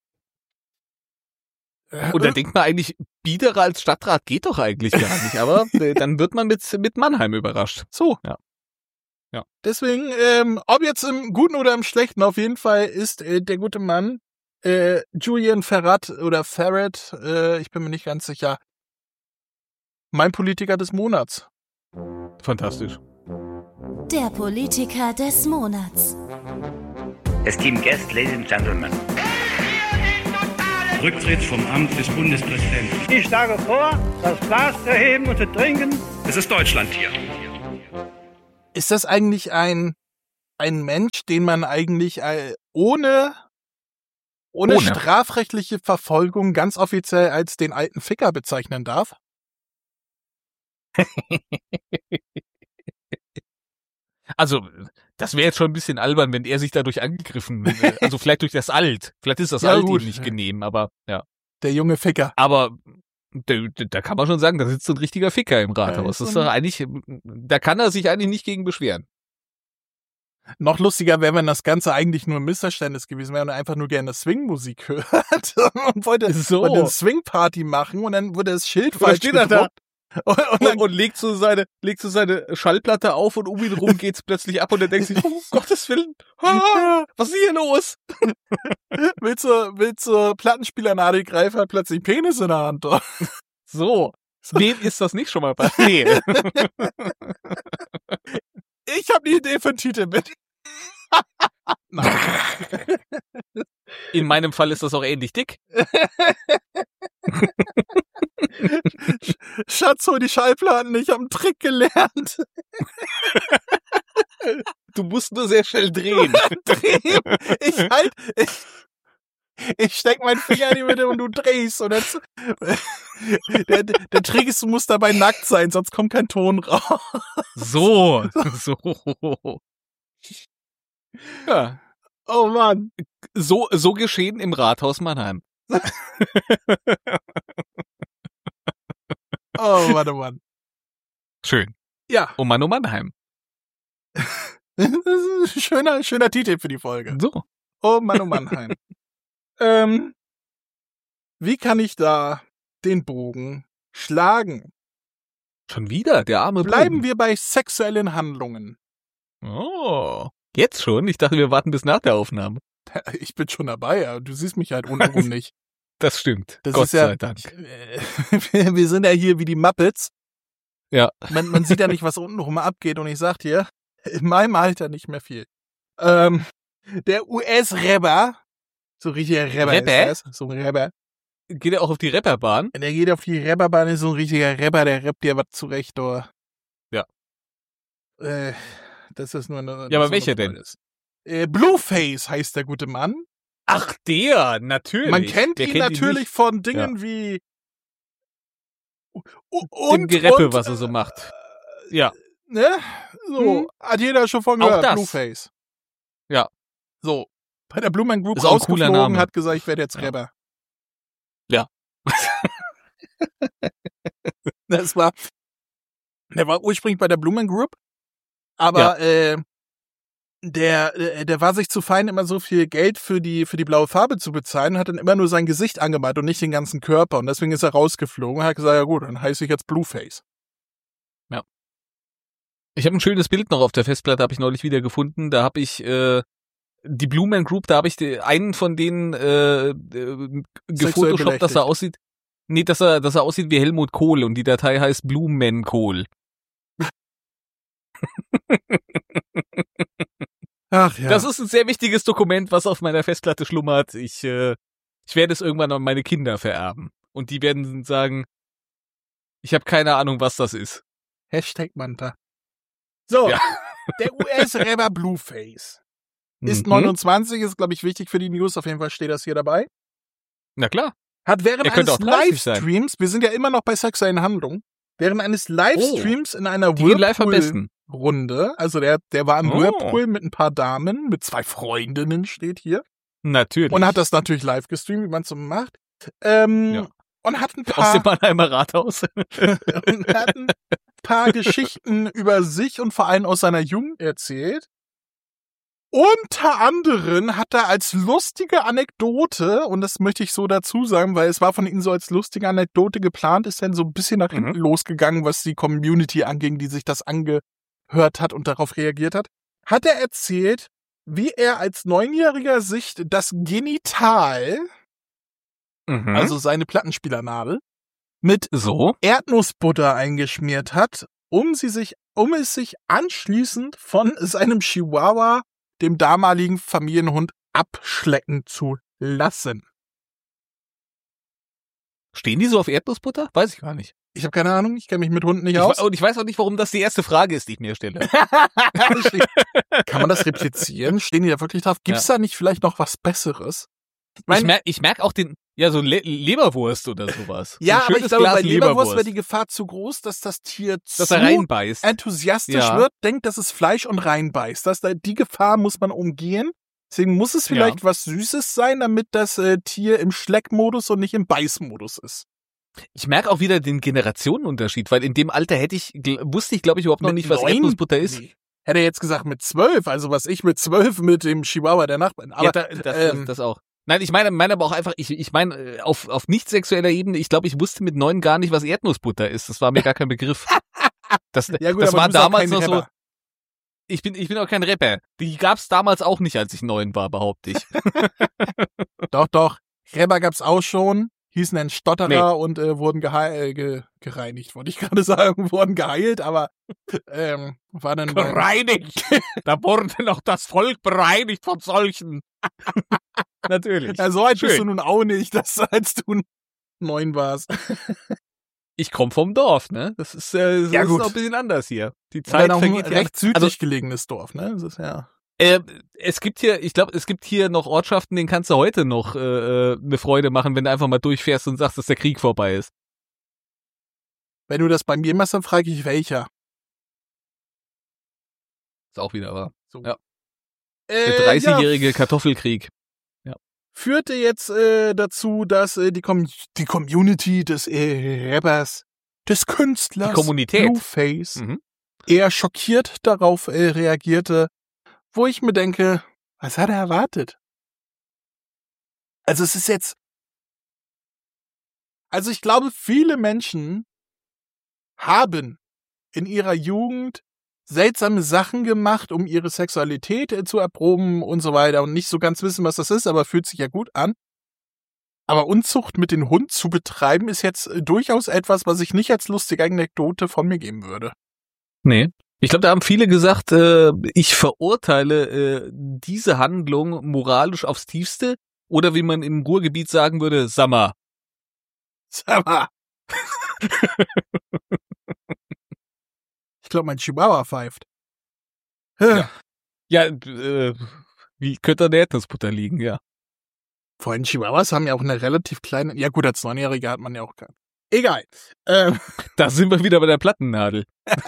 Äh, Und da denkt man eigentlich, biederer als Stadtrat geht doch eigentlich gar nicht. Aber äh, dann wird man mit, mit Mannheim überrascht. So. Ja. Ja. Deswegen, ähm, ob jetzt im Guten oder im Schlechten, auf jeden Fall ist äh, der gute Mann äh, Julian Ferrat oder Ferret, äh, ich bin mir nicht ganz sicher, mein Politiker des Monats. Fantastisch. Der Politiker des Monats. Esteemed guests, ladies and gentlemen. Rücktritt vom Amt des Bundespräsidenten. Ich schlage vor, das Glas zu heben und zu trinken. Es ist Deutschland hier. Ist das eigentlich ein, ein Mensch, den man eigentlich äh, ohne, ohne, Ohne. strafrechtliche Verfolgung ganz offiziell als den alten Ficker bezeichnen darf? Also, das wäre jetzt schon ein bisschen albern, wenn er sich dadurch angegriffen, äh, also vielleicht durch das Alt. Vielleicht ist das Ja, Alt gut. ihm nicht genehm, aber ja. Der junge Ficker. Aber da, da kann man schon sagen, da sitzt so ein richtiger Ficker im Rathaus. Ja, Das ist ist so ein- doch eigentlich, da kann er sich eigentlich nicht gegen beschweren. Noch lustiger wäre, wenn das Ganze eigentlich nur ein Missverständnis gewesen wäre und er einfach nur gerne Swing-Musik hört und wollte, So. wollte eine Swing-Party machen und dann wurde das Schild Oder falsch steht er da? gedruckt. Und, und dann Und, und legt so seine, legt so seine Schallplatte auf und um ihn rum geht's plötzlich ab und er denkt sich, oh Gottes Willen, ah, was ist hier los? will zur, will zur Plattenspielernadel greifen, hat plötzlich Penis in der Hand. So. Wem ist das nicht schon mal passiert? Ich habe eine Idee für einen Titel mit. Nein. In meinem Fall ist das auch ähnlich dick. Schatz, hol die Schallplatten, ich habe einen Trick gelernt. Du musst nur sehr schnell drehen. Dreh. Ich halt, ich, ich steck meinen Finger in die Mitte und du drehst. Und das, der, der Trick ist, du musst dabei nackt sein, sonst kommt kein Ton raus. So, so. Ja, Oh Mann. so, so geschehen im Rathaus Mannheim. Oh Mann, oh Mann. Schön. Ja, Oh Mann, oh Mannheim. das ist ein schöner, schöner Titel für die Folge. So. Oh Mann, oh Mannheim. ähm, wie kann ich da den Bogen schlagen? Schon wieder, der arme Bleiben Bogen. wir bei sexuellen Handlungen. Oh. Jetzt schon? Ich dachte, wir warten bis nach der Aufnahme. Ich bin schon dabei, aber du siehst mich halt untenrum nicht. Das stimmt. Das Gott ist ja, sei Dank. Wir, wir sind ja hier wie die Muppets. Ja. Man, man sieht ja nicht, was untenrum abgeht. Und ich sag dir, in meinem Alter nicht mehr viel. Ähm, der U S-Rapper, so richtiger Rapper Rapper? ist das, so ein Rapper. Geht er auch auf die Rapperbahn? Der geht auf die Rapperbahn, ist so ein richtiger Rapper, der rappt dir was zurecht, oder? Ja. Äh, das ist nur eine... Ja, aber so welcher eine denn? Freude ist. Äh, Blueface heißt der gute Mann. Ach, der, natürlich. Man kennt Wer ihn kennt natürlich nicht? von Dingen wie... Und, Dem Gereppe, und, was er so macht. Ja. Ne? So, Hm. hat jeder schon von Auch gehört, das. Blueface. Ja. So, bei der Blumen Group Ist auch ein cooler rausgeflogen, Name. hat gesagt, ich werde jetzt Ja. Rapper. Ja. Das war, der war ursprünglich bei der Blumen Group, aber äh, der, äh, der war sich zu fein, immer so viel Geld für die für die blaue Farbe zu bezahlen, hat dann immer nur sein Gesicht angemalt und nicht den ganzen Körper und deswegen ist er rausgeflogen und hat gesagt, ja gut, dann heiße ich jetzt Blueface. Ich habe ein schönes Bild noch auf der Festplatte, habe ich neulich wieder gefunden. Da habe ich äh, die Blue Man Group, da habe ich die, einen von denen äh, äh, gefotoshoppt, dass er aussieht. Nee, dass er, dass er aussieht wie Helmut Kohl und die Datei heißt Blue Man Kohl. Ach ja. Das ist ein sehr wichtiges Dokument, was auf meiner Festplatte schlummert. Ich, äh, ich werde es irgendwann an meine Kinder vererben. Und die werden sagen, ich habe keine Ahnung, was das ist. Hashtag Manta. So, Ja. der U S-Rapper Blueface ist Mhm. neunundzwanzig, ist, glaube ich, wichtig für die News, auf jeden Fall steht das hier dabei. Na klar. Hat während Er könnte eines auch dreißig sein. Livestreams, wir sind ja immer noch bei sexuellen Handlungen, während eines Livestreams in einer Die gehen live am besten. Whirlpool-Runde, also der, der war im Oh. Whirlpool mit ein paar Damen, mit zwei Freundinnen steht hier, Natürlich. und hat das natürlich live gestreamt, wie man es so macht, ähm, Ja. und hat ein aus paar, dem Mannheimer Rathaus. und hat ein paar Geschichten über sich und vor allem aus seiner Jugend erzählt. Unter anderem hat er als lustige Anekdote, und das möchte ich so dazu sagen, weil es war von ihm so als lustige Anekdote geplant, ist dann so ein bisschen nach hinten Mhm. losgegangen, was die Community anging, die sich das angehört hat und darauf reagiert hat, hat er erzählt, wie er als Neunjähriger sich das Genital, Mhm. also seine Plattenspielernadel, mit so. Erdnussbutter eingeschmiert hat, um sie sich um es sich anschließend von seinem Chihuahua, dem damaligen Familienhund, abschlecken zu lassen. Stehen die so auf Erdnussbutter? Weiß ich gar nicht. Ich habe keine Ahnung, ich kenne mich mit Hunden nicht Ich, aus. und ich weiß auch nicht, warum das die erste Frage ist, die ich mir stelle. Kann man das replizieren? Stehen die da wirklich drauf? Gibt's ja. da nicht vielleicht noch was Besseres? Ich, mein, ich merke ich merk auch den, ja, so Le- Leberwurst oder sowas. Ja, so aber ich glaube, bei Leberwurst wäre die Gefahr zu groß, dass das Tier dass zu er reinbeißt. enthusiastisch ja. wird, denkt, das ist Fleisch und reinbeißt. Das, die Gefahr muss man umgehen. Deswegen muss es vielleicht ja. was Süßes sein, damit das äh, Tier im Schleckmodus und nicht im Beißmodus ist. Ich merke auch wieder den Generationenunterschied, weil in dem Alter hätte ich, gl- wusste ich, glaube ich, überhaupt noch mit nicht, was neun? Erdnussbutter ist. Nee. Hätte er jetzt gesagt mit zwölf, also was ich mit zwölf mit dem Chihuahua der Nachbarn. Aber ja, da, das, ähm, das, das auch. Nein, ich meine, meine aber auch einfach, ich, ich meine, auf, auf nicht sexueller Ebene, ich glaube, ich wusste mit neun gar nicht, was Erdnussbutter ist. Das war mir gar kein Begriff. Das, ja gut, das aber war du bist auch damals kein noch Rapper. so. Ich bin, ich bin auch kein Rapper. Die gab's damals auch nicht, als ich neun war, behaupte ich. Doch, doch. Rapper gab's auch schon. Hießen dann Stotterer Nee. und äh, wurden gehe- äh, ge- gereinigt, wollte ich gerade sagen, wurden geheilt, aber ähm, war dann Bereinigt! Da wurde noch das Volk bereinigt von solchen. Natürlich. Ja, so alt Schön. bist du nun auch nicht, dass als du neun warst. Ich komme vom Dorf, ne? Das ist, äh, das Ja, ist gut. noch ein bisschen anders hier. Die Zeit Zeit auch ein vergeht ja. recht südlich Also, gelegenes Dorf, ne? Das ist ja. Äh, es gibt hier, ich glaube, es gibt hier noch Ortschaften, denen kannst du heute noch äh, eine Freude machen, wenn du einfach mal durchfährst und sagst, dass der Krieg vorbei ist. Wenn du das bei mir machst, dann frage ich welcher. Ist auch wieder wahr. So. Ja. Äh, Der dreißigjährige ja, Kartoffelkrieg. führte jetzt äh, dazu, dass äh, die, Com- die Community des äh, Rappers, des Künstlers Die Kommunität. Blueface Mhm. eher schockiert darauf äh, reagierte, wo ich mir denke, was hat er erwartet? Also es ist jetzt, also ich glaube, viele Menschen haben in ihrer Jugend seltsame Sachen gemacht, um ihre Sexualität äh, zu erproben und so weiter und nicht so ganz wissen, was das ist, aber fühlt sich ja gut an. Aber Unzucht mit dem Hund zu betreiben, ist jetzt äh, durchaus etwas, was ich nicht als lustige Anekdote von mir geben würde. Nee. Ich glaube, da haben viele gesagt, äh, ich verurteile äh, diese Handlung moralisch aufs Tiefste. Oder wie man im Ruhrgebiet sagen würde, Sammer. Sag mal. Ich glaube, mein Chihuahua pfeift. Ja. Ja, äh, wie könnte an der Erdnussbutter liegen, ja. Vor allem Chihuahuas haben ja auch eine relativ kleine, ja gut, als Neunjährige hat man ja auch keinen. Egal. Ähm, Da sind wir wieder bei der Plattennadel.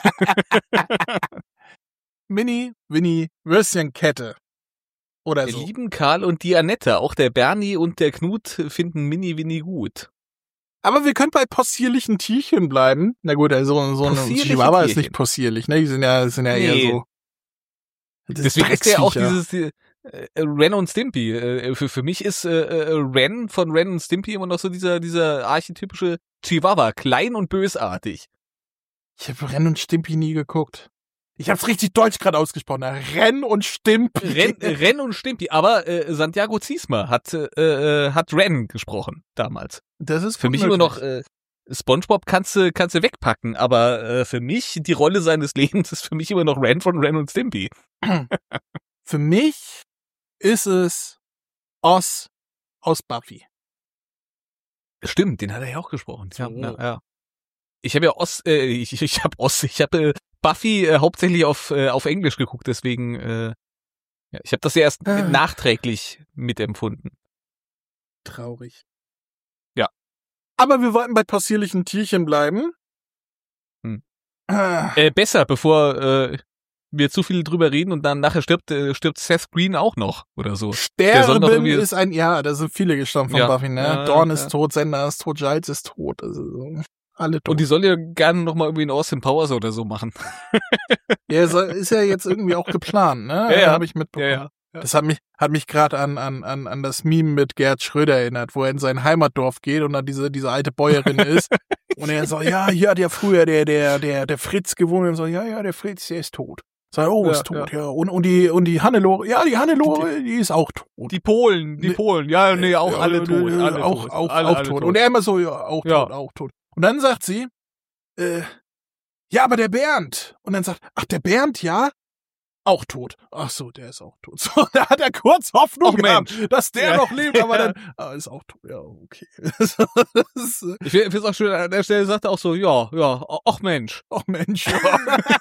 Mini, Winnie, Würstchenkette. Oder Der so. lieben Karl und die Annette, auch der Bernie und der Knut finden Mini Winnie gut. Aber wir können bei possierlichen Tierchen bleiben. Na gut, also so ein Possierliche Chihuahua ist Tierchen. nicht possierlich, ne? Die sind ja, sind ja eher Nee. so. Das Deswegen ist ja auch Drecksviecher. dieses äh, Ren und Stimpy. Äh, für, für mich ist äh, äh, Ren von Ren und Stimpy immer noch so dieser, dieser archetypische Chihuahua, klein und bösartig. Ich habe Ren und Stimpy nie geguckt. Ich hab's richtig deutsch gerade ausgesprochen. ne? Ren und Stimpy. Ren, Ren und Stimpy, aber äh, Santiago Ziesmer hat, äh, äh, hat Ren gesprochen damals. Das ist Für mich gut immer noch möglich. äh, SpongeBob kannst du kannst du wegpacken, aber äh, für mich die Rolle seines Lebens ist für mich immer noch Ren von Ren und Stimpy. Für mich ist es Oz aus Buffy. Stimmt, den hat er ja auch gesprochen. Ja, So. ja, ja. Ich habe ja Oz, äh, ich, ich habe Oz, ich habe äh, Buffy äh, hauptsächlich auf äh, auf Englisch geguckt, deswegen äh, ja, ich habe das ja erst Ah. nachträglich mitempfunden. Traurig. Ja. Aber wir wollten bei possierlichen Tierchen bleiben. Hm. Ah. Äh, besser, bevor äh, wir zu viel drüber reden und dann nachher stirbt äh, stirbt Seth Green auch noch oder so. Der soll noch Sterben irgendwie- ist ein, ja, da sind viele gestorben von Ja. Buffy, ne? Ja, Dawn ja. ist tot, Sender ist tot, Giles ist tot, also alle tot. Und die soll ja gerne noch mal irgendwie einen Austin Powers oder so machen. ja, soll- ist ja jetzt irgendwie auch geplant, ne? Ja, ja. Habe ich mitbekommen. Ja, ja. Das hat mich, hat mich gerade an, an, an, an das Meme mit Gerd Schröder erinnert, wo er in sein Heimatdorf geht und dann diese, diese alte Bäuerin ist. Und er so, ja, hier hat ja früher der, der, der, der Fritz gewohnt und so, ja, ja, der Fritz, der ist tot. Sag, oh, Ja, ist tot, ja. Und, und die, und die Hannelore, ja, die Hannelore, die ist auch tot. Die Polen, die Nee. Polen, ja, nee, auch Ja, alle äh, tot, äh, alle auch, tot, auch, alle, auch alle tot. Und er immer so, ja, auch Ja. tot, auch tot. Und dann sagt sie, äh, ja, aber der Bernd. Und dann sagt, ach, der Bernd, ja? Auch tot. Ach so, der ist auch tot. So, da hat er kurz Hoffnung Och, gehabt, Mensch. dass der Ja. noch lebt, aber dann, ah, ist auch tot. Ja, okay. Das ist, äh, Ich finde es auch schön, an der Stelle sagt er auch so, ja, ja, ach Mensch. ach Mensch, ja.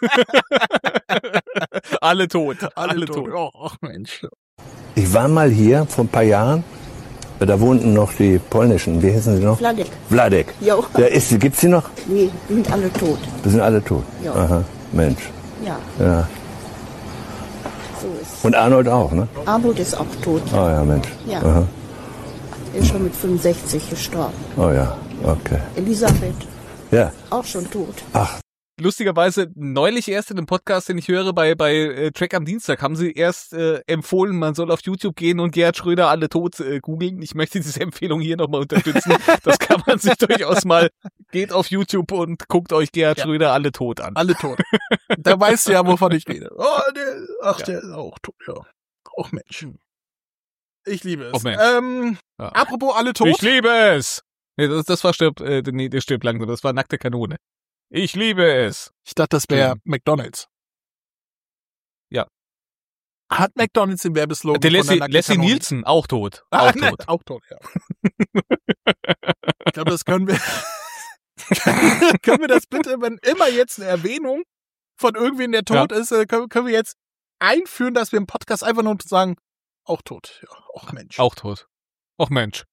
Alle tot. Alle tot. Ja, ach Mensch. Ich war mal hier vor ein paar Jahren, da wohnten noch die polnischen, wie hießen sie noch? Wladek. Wladek. Jo. Da ist, gibt's die noch? Nee, die sind alle tot. Die sind alle tot. Ja. Aha, Mensch. Ja, Ja. so ist. Und Arnold auch, ne? Arnold ist auch tot. Oh ja, Mensch. Ja. Aha. Er ist schon mit fünfundsechzig gestorben. Oh ja, okay. Elisabeth, Ja. auch schon tot. Ach, Lustigerweise neulich erst in einem Podcast, den ich höre, bei bei äh, Track am Dienstag, haben sie erst äh, empfohlen, man soll auf YouTube gehen und Gerhard Schröder alle tot äh, googeln. Ich möchte diese Empfehlung hier nochmal unterstützen. Das kann man sich durchaus mal, geht auf YouTube und guckt euch Gerhard Ja. Schröder alle tot an. Alle tot. Da weißt du ja, wovon ich rede. Oh, der, ach, Ja. der ist auch tot, ja. Auch Mensch. Ich liebe es. Och, Mensch. Ähm, Ja. apropos alle tot. Ich liebe es! Nee, das, das war stirb, äh, nee, der stirbt langsam, das war nackte Kanone. Ich liebe es! Ich dachte, das wäre Ja. McDonald's. Ja. Hat McDonald's den Werbeslogan Der von Leslie, der Leslie Kanone? Nielsen, auch tot. Ah, Auch nein, tot. auch tot, ja. Ich glaube, das können wir. Können wir das bitte, wenn immer jetzt eine Erwähnung von irgendwen, der tot ist, äh, können, können wir jetzt einführen, dass wir im Podcast einfach nur sagen, auch tot. Ja, auch Mensch. Auch tot. Och Mensch.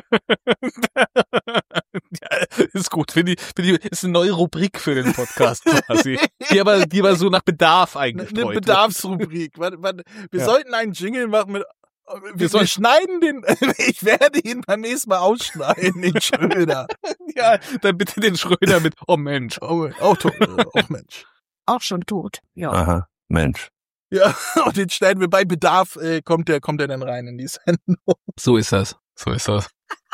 Ja, ist gut. Finde ich, finde ich, ist eine neue Rubrik für den Podcast quasi. Die aber, die aber so nach Bedarf Eine, eigentlich eine Bedarfsrubrik. Warte, warte. Wir Ja. sollten einen Jingle machen mit. Wir, wir, sollen- schneiden den. Ich werde ihn beim nächsten Mal ausschneiden, den Schröder. Ja, dann bitte den Schröder mit, oh Mensch. Oh, auch tot. Auch Mensch. Auch schon tot. Ja. aha, Mensch. Ja, und den schneiden wir bei Bedarf, äh, kommt der, kommt der dann rein in die Sendung. So ist das. So ist das.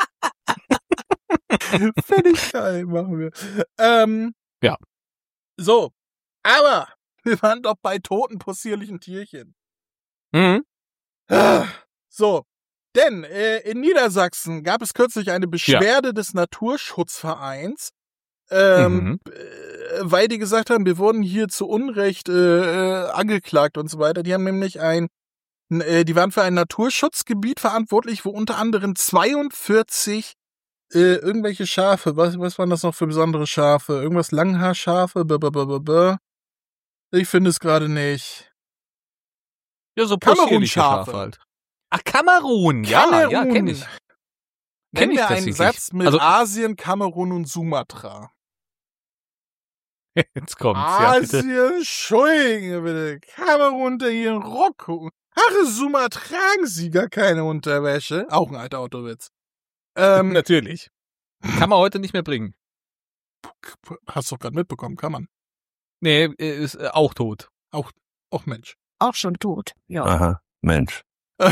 Finde ich geil, machen wir. Ähm, Ja. So, aber wir waren doch bei toten, possierlichen Tierchen. Mhm. Ah, So, denn äh, in Niedersachsen gab es kürzlich eine Beschwerde des Naturschutzvereins, ähm, Mhm. äh, weil die gesagt haben, wir wurden hier zu Unrecht äh, äh, angeklagt und so weiter. Die haben nämlich ein, äh, die waren für ein Naturschutzgebiet verantwortlich, wo unter anderem zweiundvierzig äh, irgendwelche Schafe, was, was waren das noch für besondere Schafe? Irgendwas Langhaarschafe? B -b -b -b -b. Ich finde es gerade nicht. Ja, so Kamerun-Schafe. Schafe halt. Ach, Kamerun. Ja, ja, Kamerun. kenn ich. Kenn Nenn ich mir einen tatsächlich. Satz mit Also- Asien, Kamerun und Sumatra. Jetzt kommt's, ja, bitte. Asien, Entschuldige bitte. Kamerun unter ihren Rock gucken. Ach, Suma tragen sie gar keine Unterwäsche. Auch ein alter Autowitz. Ähm, Natürlich. Kann man heute nicht mehr bringen. hast du doch gerade mitbekommen, kann man. Nee, ist äh, auch tot. Auch Mensch. Auch schon tot. Ja. Aha, Mensch.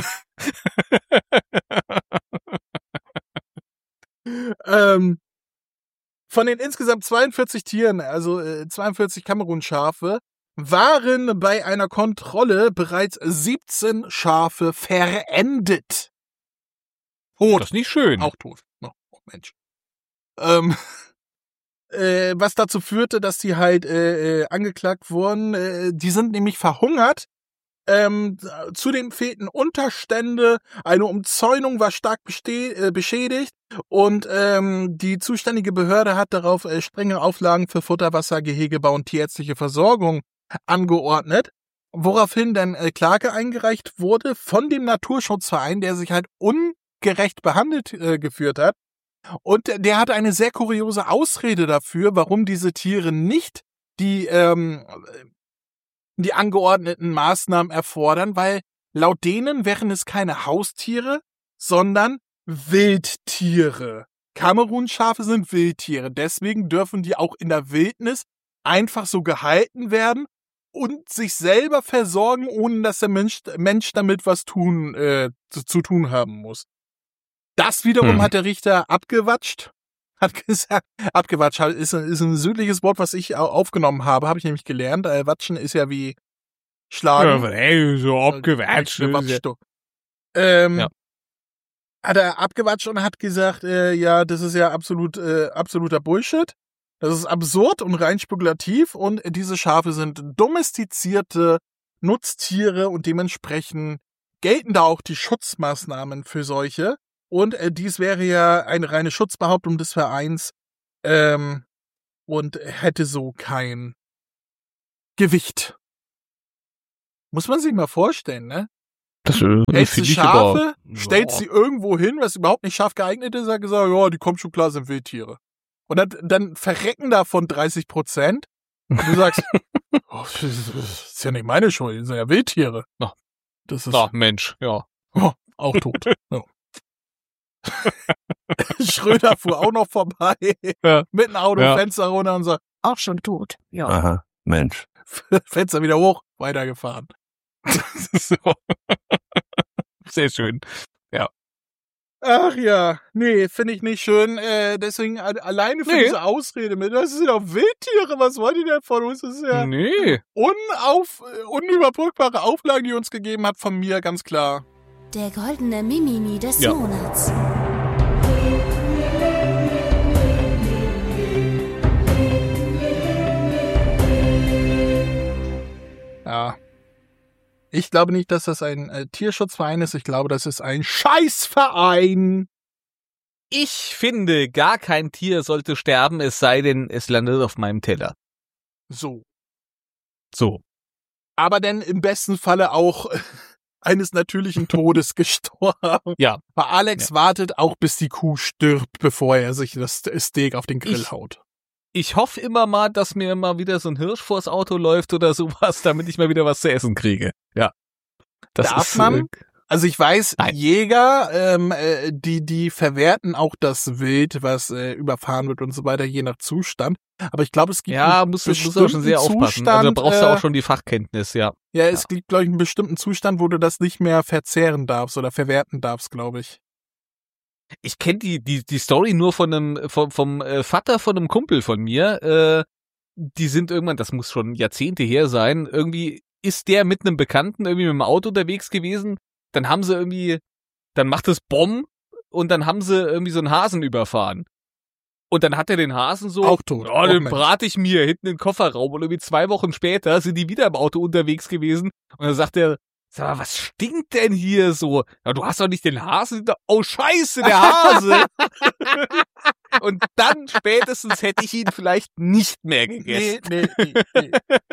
ähm, von den insgesamt zweiundvierzig Tieren, also äh, zweiundvierzig Kamerun-Schafe, waren bei einer Kontrolle bereits siebzehn Schafe verendet. Tot. Das ist nicht schön. Auch tot. Oh, oh Mensch. Ähm, äh, was dazu führte, dass die halt äh, äh, angeklagt wurden. Äh, die sind nämlich verhungert. Ähm, zudem fehlten Unterstände, eine Umzäunung war stark beste- äh, beschädigt und ähm, die zuständige Behörde hat darauf äh, strenge Auflagen für Futterwasser, Gehegebau und tierärztliche Versorgung angeordnet, woraufhin dann äh, Klage eingereicht wurde von dem Naturschutzverein, der sich halt ungerecht behandelt äh, geführt hat. Und der hatte eine sehr kuriose Ausrede dafür, warum diese Tiere nicht die ähm, die angeordneten Maßnahmen erfordern, weil laut denen wären es keine Haustiere, sondern Wildtiere. Kamerun-Schafe sind Wildtiere, deswegen dürfen die auch in der Wildnis einfach so gehalten werden und sich selber versorgen, ohne dass der Mensch, Mensch damit was tun äh, zu, zu tun haben muss. Das wiederum Hm. hat der Richter abgewatscht. Hat gesagt, abgewatscht ist, ist ein südliches Wort, was ich au- aufgenommen habe, habe ich nämlich gelernt. Äh, Watschen ist ja wie schlagen. Ja, ey, so abgewatscht. Äh, Watsch doch. Ähm, Ja. Hat er abgewatscht und hat gesagt, äh, ja, das ist ja absolut äh, absoluter Bullshit. Das ist absurd und rein spekulativ und diese Schafe sind domestizierte Nutztiere und dementsprechend gelten da auch die Schutzmaßnahmen für solche. Und äh, dies wäre ja eine reine Schutzbehauptung des Vereins ähm, und hätte so kein Gewicht. Muss man sich mal vorstellen, ne? Das äh, Hältst du finde ich Schafe, aber- stellst Ja. sie irgendwo hin, was überhaupt nicht scharf geeignet ist, sagt gesagt, ja, die kommen schon klar, sind Wildtiere. Und dann, dann verrecken davon dreißig Prozent. Und du sagst, oh, das ist ja nicht meine Schuld, das sind ja Wildtiere. Ja. Das ist Ach, Mensch, ja. oh, auch tot. Ja. Schröder fuhr auch noch vorbei, Ja. mit dem Auto, Ja. Fenster runter und sagt, Auch schon tot. Ja. Aha, Mensch. Fenster wieder hoch, weitergefahren. So. Sehr schön. Ach ja, nee, finde ich nicht schön. Äh, deswegen a- alleine für Nee. diese Ausrede mit, das sind doch Wildtiere, was wollt ihr denn von uns? Das ist ja Nee. unauf, äh, unüberbrückbare Auflagen, die ihr uns gegeben hat, von mir, ganz klar. Der goldene Mimimi des Ja. Monats. Ja. Ich glaube nicht, dass das ein äh, Tierschutzverein ist. Ich glaube, das ist ein Scheißverein. Ich finde, gar kein Tier sollte sterben, es sei denn, es landet auf meinem Teller. So. So. Aber denn im besten Falle auch äh, eines natürlichen Todes gestorben. Ja. Weil Alex wartet auch, bis die Kuh stirbt, bevor er sich das Steak auf den Grill Ich- haut. Ich hoffe immer mal, dass mir mal wieder so ein Hirsch vors Auto läuft oder sowas, damit ich mal wieder was zu essen kriege. Ja. Das Darf ist, man? äh, Also ich weiß, Nein. Jäger, ähm, äh, die die verwerten auch das Wild, was äh, überfahren wird und so weiter, je nach Zustand. Aber ich glaube, es gibt Ja, einen muss, muss auch schon sehr bestimmten aufpassen. Also da brauchst du äh, auch schon die Fachkenntnis, ja. Ja, es gibt, glaube ich, einen bestimmten Zustand, wo du das nicht mehr verzehren darfst oder verwerten darfst, glaube ich. Ich kenne die, die, die Story nur von einem, vom, vom äh, Vater von einem Kumpel von mir. Äh, die sind irgendwann, das muss schon Jahrzehnte her sein, irgendwie ist der mit einem Bekannten irgendwie mit dem Auto unterwegs gewesen. Dann haben sie irgendwie, dann macht es Bomb und dann haben sie irgendwie so einen Hasen überfahren. Und dann hat er den Hasen so, Auch tot. oh, Auch den Mensch. brate ich mir hinten in den Kofferraum. Und irgendwie zwei Wochen später sind die wieder im Auto unterwegs gewesen. Und dann sagt er, sag mal, was stinkt denn hier so? Ja, du hast doch nicht den Hasen. da- Oh, scheiße, der Hase. Und dann spätestens hätte ich ihn vielleicht nicht mehr gegessen. Nee, nee, nee,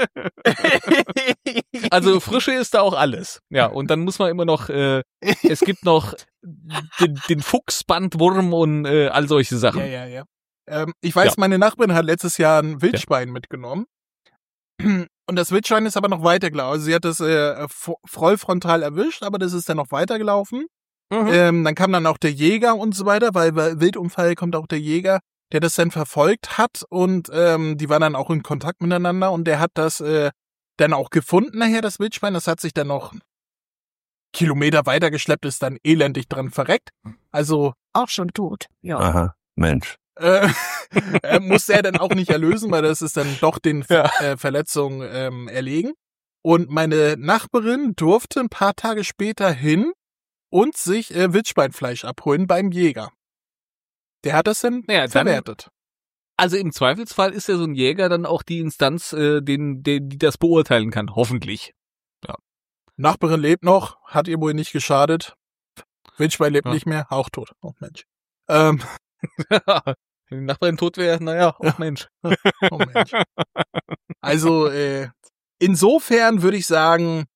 nee. Also Frische ist da auch alles. Ja, und dann muss man immer noch, äh, es gibt noch den, den Fuchsbandwurm und äh, all solche Sachen. Ja, ja, ja. Ähm, ich weiß, Ja. meine Nachbarin hat letztes Jahr ein Wildschwein mitgenommen. Und das Wildschwein ist aber noch weitergelaufen. Also sie hat das äh, vo- vollfrontal erwischt, aber das ist dann noch weitergelaufen. Mhm. Ähm, dann kam dann auch der Jäger und so weiter, weil bei Wildunfall kommt auch der Jäger, der das dann verfolgt hat und ähm, die waren dann auch in Kontakt miteinander und der hat das äh, dann auch gefunden nachher, das Wildschwein. Das hat sich dann noch Kilometer weitergeschleppt, ist dann elendig dran verreckt. Also Auch schon tot. Ja. Aha, Mensch. äh, äh, musste er dann auch nicht erlösen, weil das ist dann doch den Ja. äh, Verletzungen ähm, erlegen. Und meine Nachbarin durfte ein paar Tage später hin und sich äh, Wildschweinfleisch abholen beim Jäger. Der hat das dann Naja, dann- verwertet. Also im Zweifelsfall ist ja so ein Jäger dann auch die Instanz, äh, den, den, die das beurteilen kann, hoffentlich. Nachbarin lebt noch, hat ihr wohl nicht geschadet. Wildschwein lebt Ja. nicht mehr, auch tot. Oh Mensch. Ähm, Wenn die Nachbarin tot wäre, naja, oh Mensch. oh Mensch. Also, äh, insofern würde ich sagen,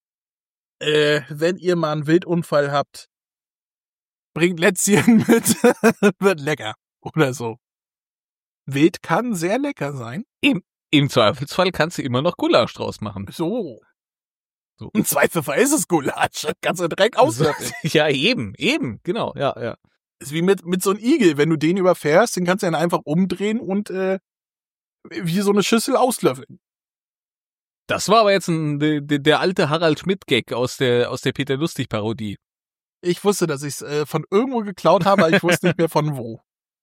äh, wenn ihr mal einen Wildunfall habt, bringt Lätzchen mit, wird lecker. Oder so. Wild kann sehr lecker sein. Im Zweifelsfall kannst du immer noch Gulasch draus machen. So. So. Im Zweifelsfall ist es Gulasch. Kannst du direkt auslöffeln. Ja, eben, eben, genau, ja, ja. Ist wie mit, mit so einem Igel. Wenn du den überfährst, den kannst du dann einfach umdrehen und äh, wie so eine Schüssel auslöffeln. Das war aber jetzt ein, der, der alte Harald Schmidt-Gag aus der, aus der Peter Lustig-Parodie. Ich wusste, dass ich es äh, von irgendwo geklaut habe, aber ich wusste nicht mehr von wo.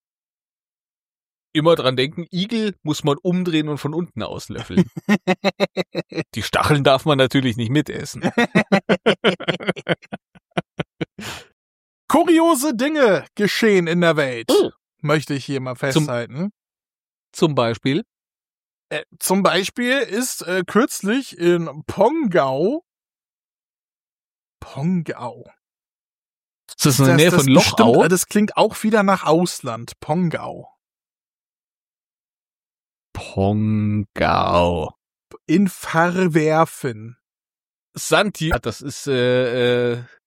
Immer dran denken, Igel muss man umdrehen und von unten auslöffeln. Die Stacheln darf man natürlich nicht mitessen. Kuriose Dinge geschehen in der Welt. Oh. Möchte ich hier mal festhalten. zum Beispiel? Äh, zum Beispiel ist äh, kürzlich in Pongau Pongau. Ist das in der Nähe von bestimmt, Lochau? äh, das klingt auch wieder nach Ausland. Pongau. Pongau. In Verwerfen. Santi, das ist, äh, äh,